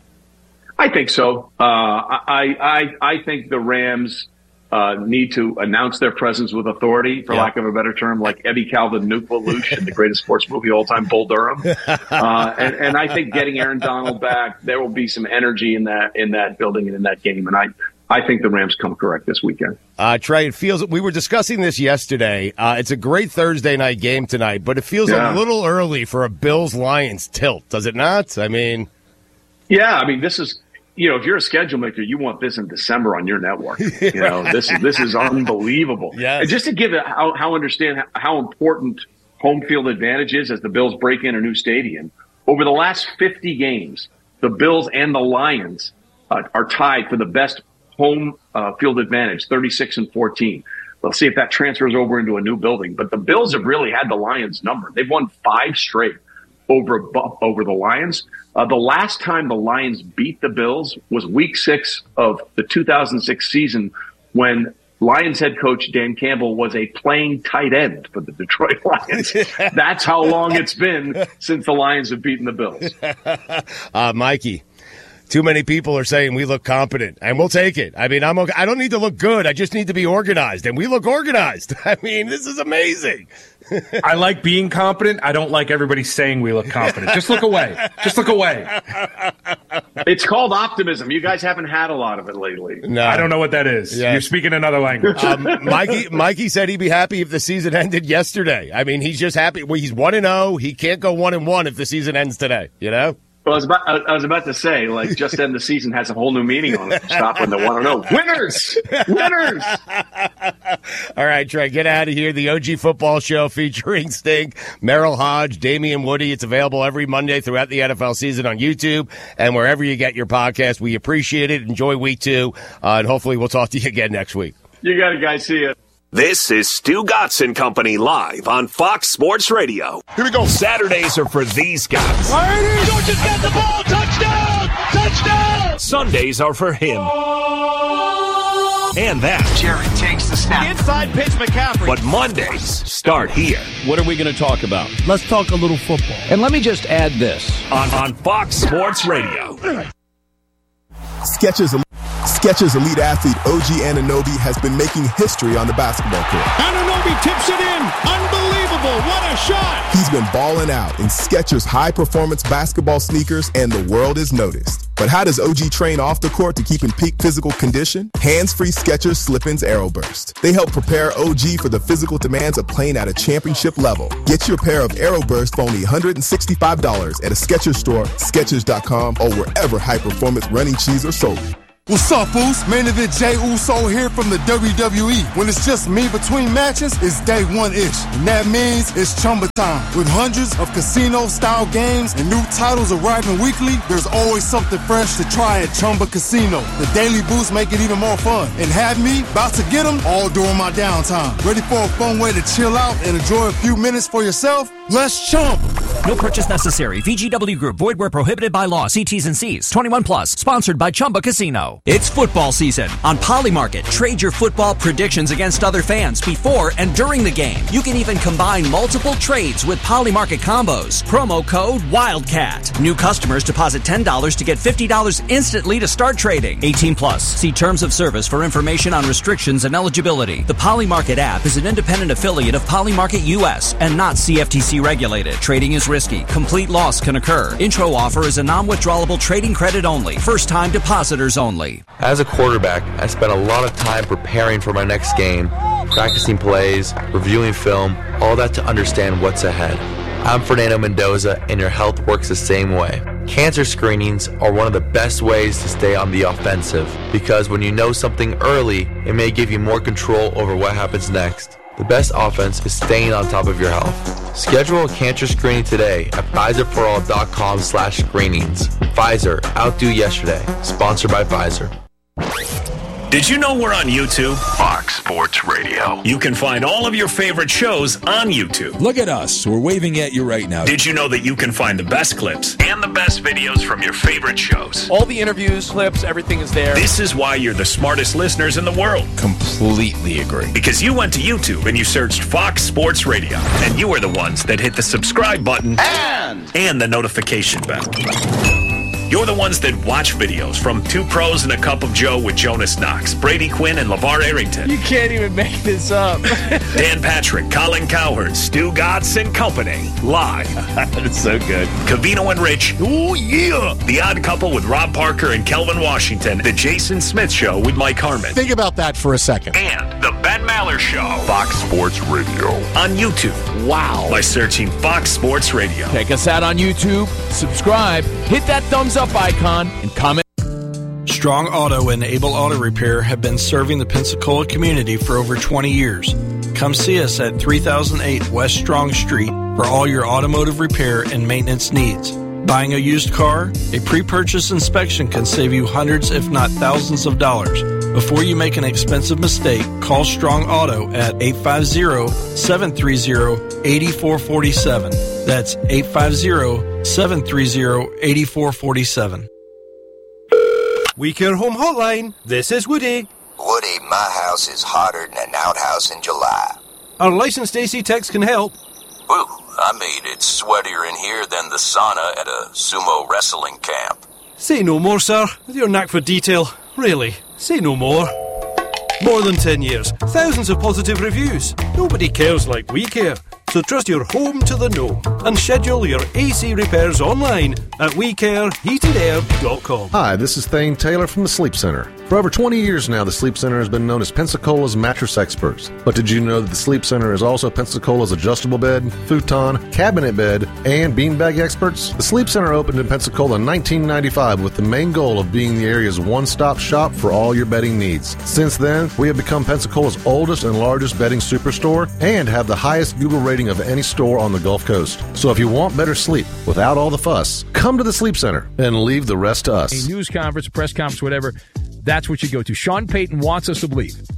I think so. Uh, I, I I think the Rams uh, need to announce their presence with authority, for Yeah. lack of a better term, like Eddie Calvin, Nuke Lelouch in the greatest sports movie of all time, Bull Durham. Uh, and, and I think getting Aaron Donald back, there will be some energy in that in that building and in that game. And I, I think the Rams come correct this weekend. Uh, Trey, it feels we were discussing this yesterday. Uh, it's a great Thursday night game tonight, but it feels Yeah. a little early for a Bills-Lions tilt, does it not? I mean, Yeah, I mean, this is, you know, if you're a schedule maker, you want this in December on your network. You know, this is this is unbelievable. Yes. And just to give it how how understand how, how important home field advantage is as the Bills break in a new stadium. Over the last fifty games, the Bills and the Lions uh, are tied for the best home uh, field advantage, thirty-six and fourteen. We'll see if that transfers over into a new building. But the Bills have really had the Lions number. They've won five straight over over the Lions. Uh, the last time the Lions beat the Bills was week six of the two thousand six season when Lions head coach Dan Campbell was a playing tight end for the Detroit Lions. That's how long it's been since the Lions have beaten the Bills. uh, Mikey, too many people are saying we look competent, and we'll take it. I mean, I'm okay. I don't need to look good. I just need to be organized, and we look organized. I mean, this is amazing. I like being competent. I don't like everybody saying we look competent. Just look away. Just look away. It's called optimism. You guys haven't had a lot of it lately. No, I don't know what that is. Yeah. You're speaking another language. Um, Mikey, Mikey said he'd be happy if the season ended yesterday. I mean, he's just happy. Well, he's one and zero. He can't go one and one if the season ends today. You know. Well, I was about, I was about to say, like, just end the season has a whole new meaning on it. Stop when they want to know. Winners! Winners! All right, Trey, get out of here. The O G Football Show featuring Stink, Merrill Hodge, Damian Woody. It's available every Monday throughout the N F L season on YouTube and wherever you get your podcast. We appreciate it. Enjoy week two, uh, and hopefully we'll talk to you again next week. You got it, guys. See ya. This is Stu Gatz and Company live on Fox Sports Radio. Here we go. Saturdays are for these guys. Ladies, don't just get the ball. Touchdown! Touchdown! Sundays are for him. And that. Jerry takes the snap. Inside pitch, McCaffrey. But Mondays start here. What are we going to talk about? Let's talk a little football. And let me just add this. On, on Fox Sports Radio. Skechers, Skechers Elite Athlete O G Anunoby has been making history on the basketball court. Anunoby tips it in. Unbelievable. What a shot. He's been balling out in Skechers high-performance basketball sneakers, and the world has noticed. But how does O G train off the court to keep in peak physical condition? Hands-free Skechers Slip-ins Aeroburst. They help prepare O G for the physical demands of playing at a championship level. Get your pair of Aeroburst for only one hundred sixty-five dollars at a Skechers store, Skechers dot com, or wherever high-performance running shoes are sold. What's up, Boost? Main event Jey Uso here from the W W E. When it's just me between matches, it's day one-ish. And that means it's Chumba time. With hundreds of casino-style games and new titles arriving weekly, there's always something fresh to try at Chumba Casino. The Daily Boost make it even more fun. And have me about to get them all during my downtime. Ready for a fun way to chill out and enjoy a few minutes for yourself? Let's chump. No purchase necessary. V G W Group. Void where prohibited by law. See T's and C's. twenty-one plus. Sponsored by Chumba Casino. It's football season. On Polymarket, trade your football predictions against other fans before and during the game. You can even combine multiple trades with Polymarket combos. Promo code WILDCAT. New customers deposit ten dollars to get fifty dollars instantly to start trading. eighteen plus. See terms of service for information on restrictions and eligibility. The Polymarket app is an independent affiliate of Polymarket U S and not C F T C regulated. Trading is risky. Complete loss can occur. Intro offer is a non-withdrawable trading credit only. First-time depositors only. As a quarterback, I spent a lot of time preparing for my next game, practicing plays, reviewing film, all that to understand what's ahead. I'm Fernando Mendoza, and your health works the same way. Cancer screenings are one of the best ways to stay on the offensive, because when you know something early, it may give you more control over what happens next. The best offense is staying on top of your health. Schedule a cancer screening today at Pfizer For All dot com slash screenings. Pfizer, outdo yesterday. Sponsored by Pfizer. Did you know we're on YouTube? Fox Sports Radio. You can find all of your favorite shows on YouTube. Look at us. We're waving at you right now. Did you know that you can find the best clips and the best videos from your favorite shows? All the interviews, clips, everything is there. This is why you're the smartest listeners in the world. Completely agree. Because you went to YouTube and you searched Fox Sports Radio. And you are the ones that hit the subscribe button and, and the notification bell. You're the ones that watch videos from Two Pros and a Cup of Joe with Jonas Knox, Brady Quinn, and LeVar Arrington. You can't even make this up. Dan Patrick, Colin Cowherd, Stu Gatz and Company. Live. That's so good. Cavino and Rich. Oh, yeah. The Odd Couple with Rob Parker and Kelvin Washington. The Jason Smith Show with Mike Harmon. Think about that for a second. And the Ben Maller Show. Fox Sports Radio. On YouTube. Wow. By searching Fox Sports Radio. Check us out on YouTube. Subscribe. Hit that thumbs up icon and comment. Strong Auto and Able Auto Repair have been serving the Pensacola community for over twenty years. Come see us at three thousand eight West Strong Street for all your automotive repair and maintenance needs. Buying a used car? A pre-purchase inspection can save you hundreds if not thousands of dollars. Before you make an expensive mistake, call Strong Auto at eight five zero, seven three zero, eight four four seven. That's eight five zero, seven three zero, eight four four seven. We Care Home Hotline. This is Woody. Woody, my house is hotter than an outhouse in July. Our licensed A C techs can help. Woo, I mean, it's sweatier in here than the sauna at a sumo wrestling camp. Say no more, sir. With your knack for detail. Really, say no more. More than ten years, thousands of positive reviews. Nobody cares like we care. So trust your home to the know and schedule your A C repairs online at we care heated air dot com. Hi, this is Thane Taylor from the Sleep Center. For over twenty years now, the Sleep Center has been known as Pensacola's mattress experts. But did you know that the Sleep Center is also Pensacola's adjustable bed, futon, cabinet bed, and beanbag experts? The Sleep Center opened in Pensacola in nineteen ninety-five with the main goal of being the area's one-stop shop for all your bedding needs. Since then, we have become Pensacola's oldest and largest bedding superstore and have the highest Google rating of any store on the Gulf Coast. So if you want better sleep without all the fuss, come to the Sleep Center and leave the rest to us. A news conference, press conference, whatever, that's what you go to. Sean Payton wants us to believe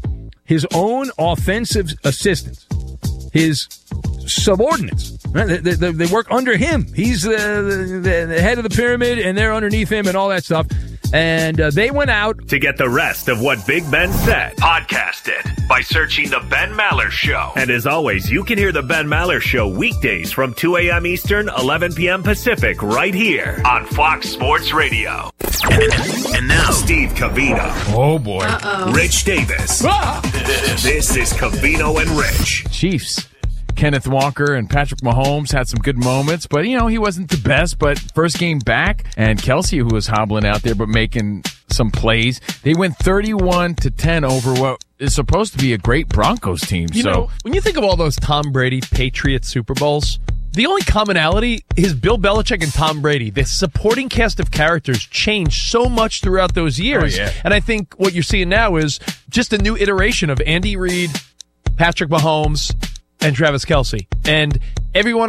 his own offensive assistants, his subordinates. Right? They, they, they work under him. He's the, the, the head of the pyramid, and they're underneath him and all that stuff. And uh, they went out. To get the rest of what Big Ben said, podcast it by searching The Ben Maller Show. And as always, you can hear The Ben Maller Show weekdays from two a.m. Eastern, eleven p.m. Pacific, right here on Fox Sports Radio. And now, Steve Covino. Oh, boy. Uh-oh. Rich Davis. Ah! This is Covino and Rich. Chiefs. Kenneth Walker and Patrick Mahomes had some good moments, but, you know, he wasn't the best. But first game back, and Kelsey, who was hobbling out there but making some plays, they went thirty-one to ten over what is supposed to be a great Broncos team. You so know, when you think of all those Tom Brady Patriots Super Bowls, the only commonality is Bill Belichick and Tom Brady. The supporting cast of characters changed so much throughout those years. Oh, yeah. And I think what you're seeing now is just a new iteration of Andy Reid, Patrick Mahomes, and Travis Kelce. And everyone